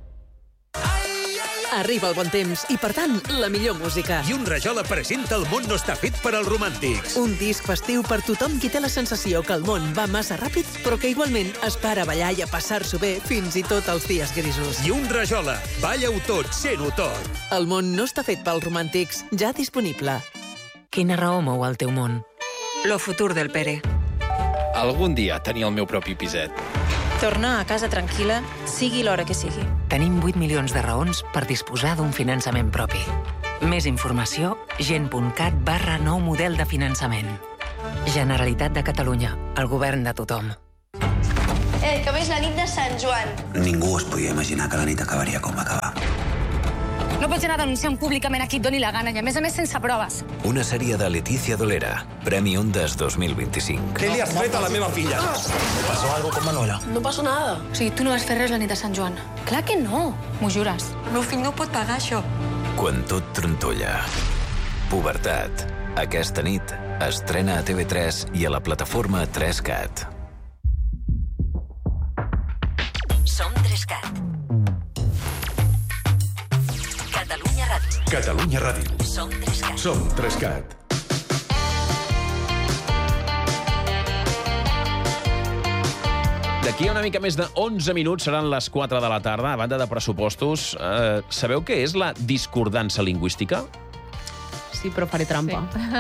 Arriba el bon temps i, per tant, la millor música. I un Rajola presenta El món no està fet per als romàntics. Un disc festiu per tothom qui té la sensació que el món va massa ràpid, però que igualment es para a ballar i a passar-s'ho bé fins i tot els dies grisos. I un Rajola. Balla-ho tot, sent-ho tot. El món no està fet pels romàntics, ja disponible. Quina raó mou el teu món? Lo futur del Pere. Algun dia tenir el meu propi piset. Tornar a casa tranquil·la, sigui l'hora que sigui. Tenim 8 milions de raons per disposar d'un finançament propi. Més informació, gent.cat/nou model de finançament. Generalitat de Catalunya, el govern de tothom. Que avui és la nit de Sant Joan. Ningú es podia imaginar que la nit acabaria com va acabar. No pots anar denunciant públicament a qui et doni la gana i, a més sense proves. Una sèrie de Leticia Dolera, Premi Ondas 2025. Què li has fet a la meva filla? ¿Pasó algo con Manuela? No passa nada. O sigui, tu no vas fer res la nit de Sant Joan. Clar que no, m'ho jures. El meu fill no pot pagar això. Quan tot trontolla. Pubertat. Aquesta nit estrena a TV3 i a la plataforma 3Cat. Som 3Cat. Catalunya Ràdio. Catalunya Ràdio. Som 3Cat. Som 3Cat. D'aquí a una mica més de 11 minuts seran les 4 de la tarda, a banda de pressupostos. Sabeu què és la discordança lingüística? Sí, però faré trampa.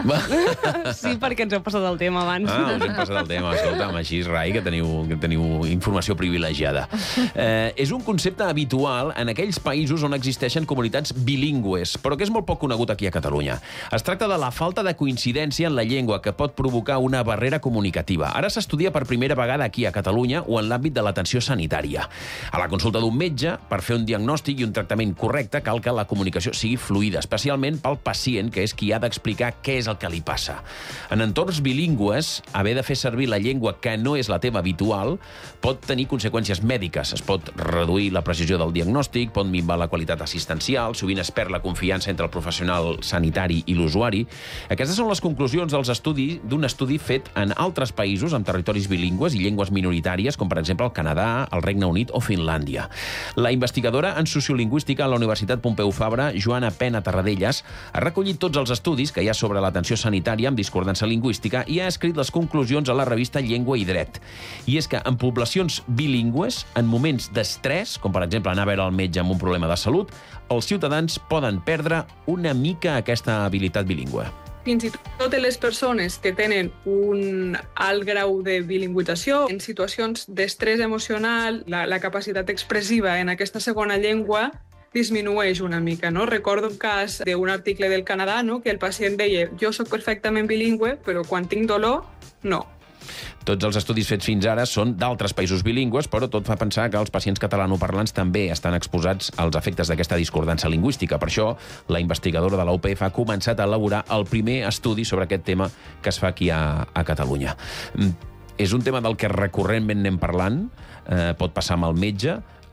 Sí, perquè ens heu passat el tema abans. Us hem passat el tema. Escolta'm, així, Rai, que teniu informació privilegiada. És un concepte habitual en aquells països on existeixen comunitats bilingües, però que és molt poc conegut aquí a Catalunya. Es tracta de la falta de coincidència en la llengua que pot provocar una barrera comunicativa. Ara s'estudia per primera vegada aquí a Catalunya o en l'àmbit de l'atenció sanitària. A la consulta d'un metge, per fer un diagnòstic i un tractament correcte, cal que la comunicació sigui fluida, especialment pel pacient, que és qui ha d'explicar què és el que li passa. En entorns bilingües, haver de fer servir la llengua que no és la teva habitual pot tenir conseqüències mèdiques. Es pot reduir la precisió del diagnòstic, pot minvar la qualitat assistencial, sovint es perd la confiança entre el professional sanitari i l'usuari. Aquestes són les conclusions d'un estudi fet en altres països amb territoris bilingües i llengües minoritàries, com per exemple el Canadà, el Regne Unit o Finlàndia. La investigadora en sociolingüística a la Universitat Pompeu Fabra, Joana Pena Tarradellas, ha recollit tots els estudis que hi ha sobre l'atenció sanitària amb discordança lingüística i ha escrit les conclusions a la revista Llengua i Dret. I és que en poblacions bilingües, en moments d'estrès, com per exemple anar a veure el metge amb un problema de salut, els ciutadans poden perdre una mica aquesta habilitat bilingüe. Fins i tot les persones que tenen un alt grau de bilingüització, en situacions d'estrès emocional, la capacitat expressiva en aquesta segona llengua disminueix una mica, no? Recordo un cas d'un article del Canadà, no?, que el pacient deia jo sóc perfectament bilingüe, però quan tinc dolor, no. Tots els estudis fets fins ara són d'altres països bilingües, però tot fa pensar que els pacients catalanoparlants també estan exposats als efectes d'aquesta discordança lingüística. Per això, la investigadora de la UPF ha començat a elaborar el primer estudi sobre aquest tema que es fa aquí a Catalunya. És un tema del que recurrentment anem parlant, pot passar amb el metge,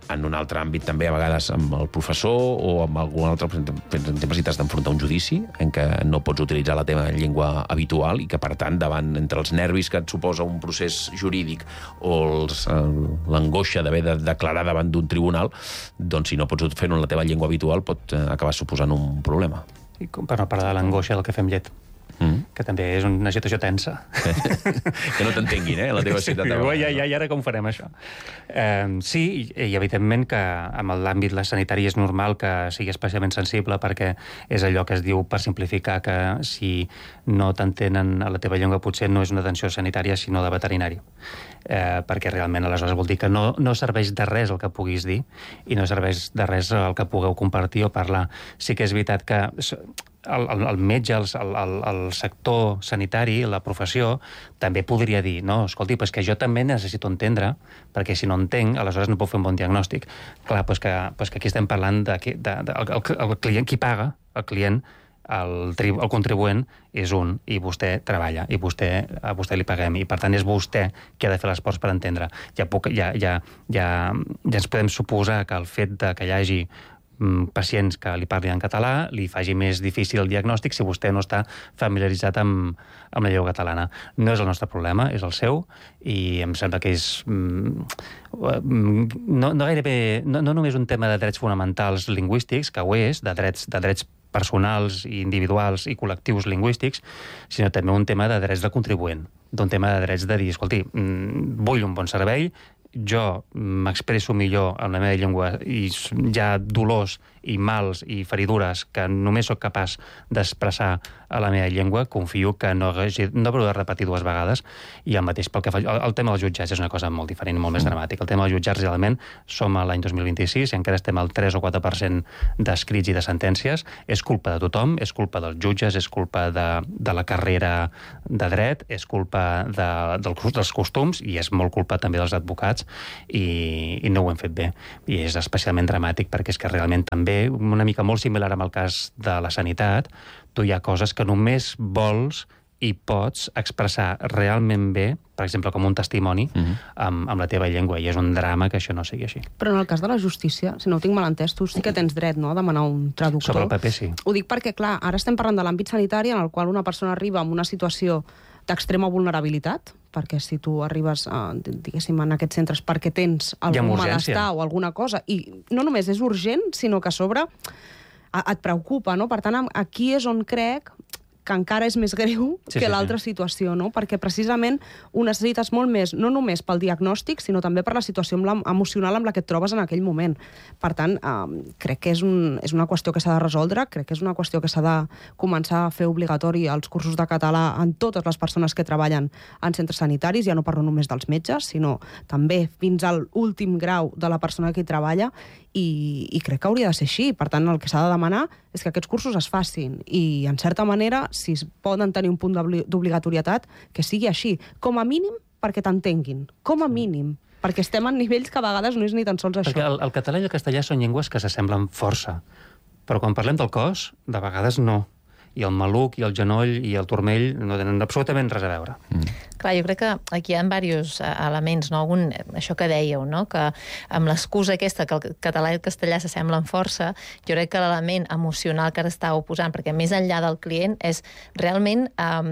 en un altre àmbit també, a vegades amb el professor o amb algun altre, per exemple, si t'has d'enfrontar un judici en què no pots utilitzar la teva llengua habitual i que, per tant, entre els nervis que et suposa un procés jurídic o l'angoixa d'haver de declarar davant d'un tribunal, doncs si no pots fer-ho en la teva llengua habitual pot acabar suposant un problema. I per no parlar de l'angoixa del que fem llet, que també és una situació tensa. Que no t'entenguin, la teva ciutat. I ara com farem això? Sí, i evidentment que amb l'àmbit sanitari és normal que sigui especialment sensible, perquè és allò que es diu, per simplificar, que si no t'entenen a la teva llengua potser no és una atenció sanitària, sinó de veterinari. Perquè realment aleshores vol dir que no serveix de res el que puguis dir i no serveix de res el que pugueu compartir o parlar. Sí que és veritat que el metge, el sector sanitari, la professió, també podria dir, no, escolti, pues que jo també necessito entendre, perquè si no entenc, aleshores no puc fer un bon diagnòstic. Clar, pues que aquí estem parlant el client, qui paga, el client, el contribuent és un, i vostè treballa, i a vostè li paguem, i per tant és vostè qui ha de fer l'esforç per entendre. Ja ens podem suposar que el fet que hi hagi pacients que li parlin en català li faci més difícil el diagnòstic si vostè no està familiaritzat amb la llengua catalana. No és el nostre problema, és el seu, i em sembla que és no només un tema de drets fonamentals lingüístics, que ho és, de drets personals, individuals i col·lectius lingüístics, sinó també un tema de drets de contribuent, d'un tema de drets de dir, escolti, vull un bon servei, jo m'expresso millor en la meva llengua i hi ha dolors i mals i feridures que només sóc capaç d'expressar a la meva llengua, confio que no hauré de repetir dues vegades. I el mateix pel que fa... El tema dels jutjats és una cosa molt diferent i molt més dramàtica. El tema dels jutjats, realment, som a l'any 2026 i encara estem al 3 o 4% d'escrits i de sentències. És culpa de tothom, és culpa dels jutges, és culpa de la carrera de dret, és culpa dels costums i és molt culpa també dels advocats i no ho hem fet bé. I és especialment dramàtic perquè és que realment també, una mica molt similar amb el cas de la sanitat, tu hi ha coses que només vols i pots expressar realment bé, per exemple, com un testimoni, amb la teva llengua, i és un drama que això no sigui així. Però en el cas de la justícia, si no ho tinc mal entès, tu sí que tens dret, no?, a demanar un traductor. Sobre el paper, sí. Ho dic perquè, clar, ara estem parlant de l'àmbit sanitari en el qual una persona arriba en una situació d'extrema vulnerabilitat, perquè si tu arribes, diguéssim, en aquests centres perquè tens algun malestar o alguna cosa, i no només és urgent, sinó que a sobre et preocupa, no? Per tant, aquí és on crec que encara és més greu que l'altra situació, no? Perquè precisament ho necessites molt més, no només pel diagnòstic, sinó també per la situació emocional amb la que et trobes en aquell moment. Per tant, crec que és una qüestió que s'ha de resoldre, crec que és una qüestió que s'ha de començar a fer obligatori els cursos de català en totes les persones que treballen en centres sanitaris, ja no parlo només dels metges, sinó també fins a l'últim grau de la persona que hi treballa, i crec que hauria de ser així. Per tant, el que s'ha de demanar és que aquests cursos es facin i, en certa manera, si es poden tenir un punt d'obligatorietat, que sigui així. Com a mínim, perquè t'entenguin. Com a mínim. Perquè estem en nivells que a vegades no és ni tan sols això. Perquè el català i el castellà són llengües que s'assemblen força. Però quan parlem del cos, de vegades no. I el maluc, i el genoll, i el turmell no tenen absolutament res a veure. Clar, jo crec que aquí hi ha diversos elements, no? Això que dèieu, no? Que amb l'excusa aquesta que el català i el castellà s'assemblen força, jo crec que l'element emocional que ara estàveu posant, perquè més enllà del client, és realment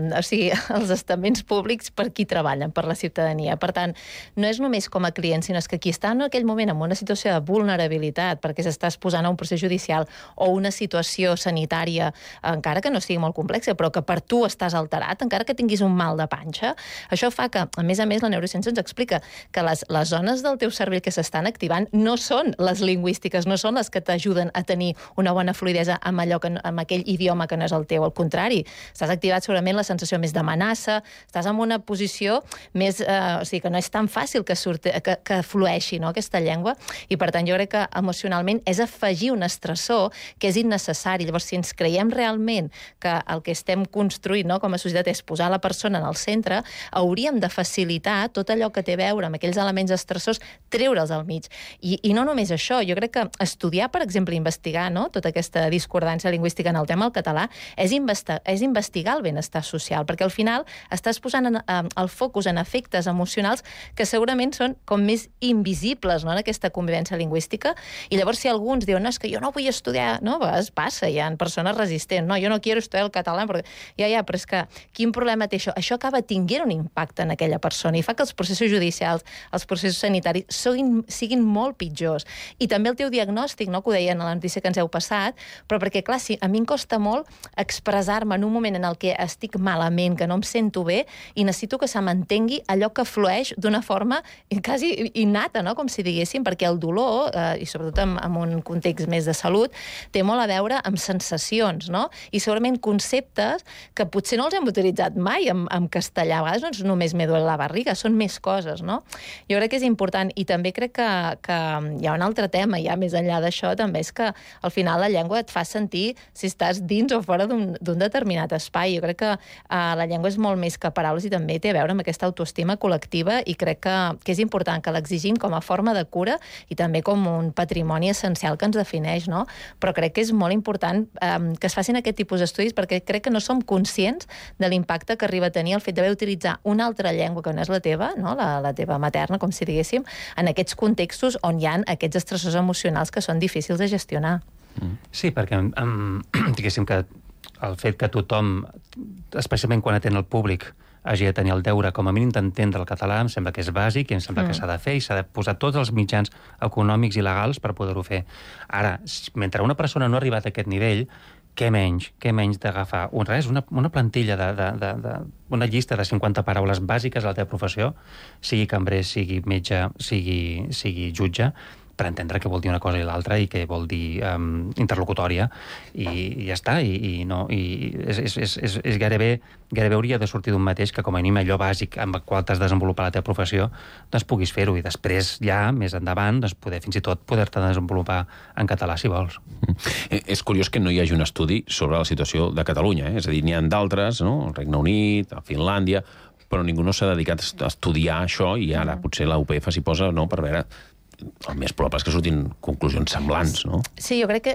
els estaments públics per qui treballen, per la ciutadania. Per tant, no és només com a client, sinó que qui està en aquell moment en una situació de vulnerabilitat perquè s'està exposant a un procés judicial o una situació sanitària, encara que no sigui molt complexa, però que per tu estàs alterat, encara que tinguis un mal de panxa, això fa que, a més, la neurociència ens explica que les zones del teu cervell que s'estan activant no són les lingüístiques, no són les que t'ajuden a tenir una bona fluidesa amb aquell idioma que no és el teu. Al contrari, estàs activat segurament la sensació més d'amenaça, estàs en una posició més... o sigui, que no és tan fàcil que flueixi, no?, aquesta llengua, i per tant jo crec que emocionalment és afegir un estressor que és innecessari. Llavors, si ens creiem realment que el que estem construint, no?, com a societat és posar la persona en el centre, hauríem de facilitar tot allò que té a veure amb aquells elements estressors, treure'ls al mig. I no només això, jo crec que estudiar, per exemple, investigar, no?, tota aquesta discordància lingüística en el tema del català, és investigar el benestar social, perquè al final estàs posant el focus en efectes emocionals que segurament són com més invisibles, no?, en aquesta convivència lingüística. I llavors, si alguns diuen, no, és que jo no vull estudiar, no, a vegades passa, hi ha persones resistents, no, jo no quiero estudiar el català, però és que quin problema té això? Això acaba tinguent un impacte en aquella persona i fa que els processos judicials, els processos sanitaris siguin molt pitjors. I també el teu diagnòstic, no?, que ho deien a la notícia que ens heu passat, però perquè, clar, a mi em costa molt expressar-me en un moment en el que estic malament, que no em sento bé, i necessito que se m'entengui allò que flueix d'una forma quasi innata, no?, com si diguéssim, perquè el dolor, i sobretot en un context més de salut, té molt a veure amb sensacions, no?, i segurament conceptes que potser no els hem utilitzat mai en castellà. A vegades no és només me duele la barriga, són més coses, no? Jo crec que és important, i també crec que hi ha un altre tema, ja més enllà d'això, també és que al final la llengua et fa sentir si estàs dins o fora d'un determinat espai. Jo crec que la llengua és molt més que paraules i també té a veure amb aquesta autoestima col·lectiva, i crec que és important que l'exigim com a forma de cura i també com un patrimoni essencial que ens defineix, no? Però crec que és molt important que es facin aquest tipus d'estudis, perquè crec que no som conscients de l'impacte que arriba a tenir el fet d'haver d'utilitzar una altra llengua que no és la teva, no?, la teva materna, com si diguéssim, en aquests contextos on hi ha aquests estressors emocionals que són difícils de gestionar. Sí, perquè diguéssim que el fet que tothom, especialment quan atén el públic, hagi de tenir el deure com a mínim d'entendre el català, em sembla que és bàsic i em sembla que s'ha de fer i s'ha de posar tots els mitjans econòmics i legals per poder-ho fer. Ara, mentre una persona no ha arribat a aquest nivell, què menys d'agafar una plantilla, una llista de 50 paraules bàsiques a la teva professió, sigui cambrer, sigui metge, sigui jutge, per entendre què vol dir una cosa i l'altra i què vol dir interlocutòria, i ja està. I gairebé hauria de sortir d'un mateix que, com a mínim, allò bàsic amb el qual t'has desenvolupat la teva professió, doncs puguis fer-ho, i després ja, més endavant, fins i tot poder-te desenvolupar en català, si vols. És curiós que no hi hagi un estudi sobre la situació de Catalunya, és a dir, n'hi ha d'altres, no?, el Regne Unit, a Finlàndia, però ningú no s'ha dedicat a estudiar això, i ara potser la UPF s'hi posa, no?, per veure... El més probable és que surtin conclusions semblants, no? Sí, jo crec que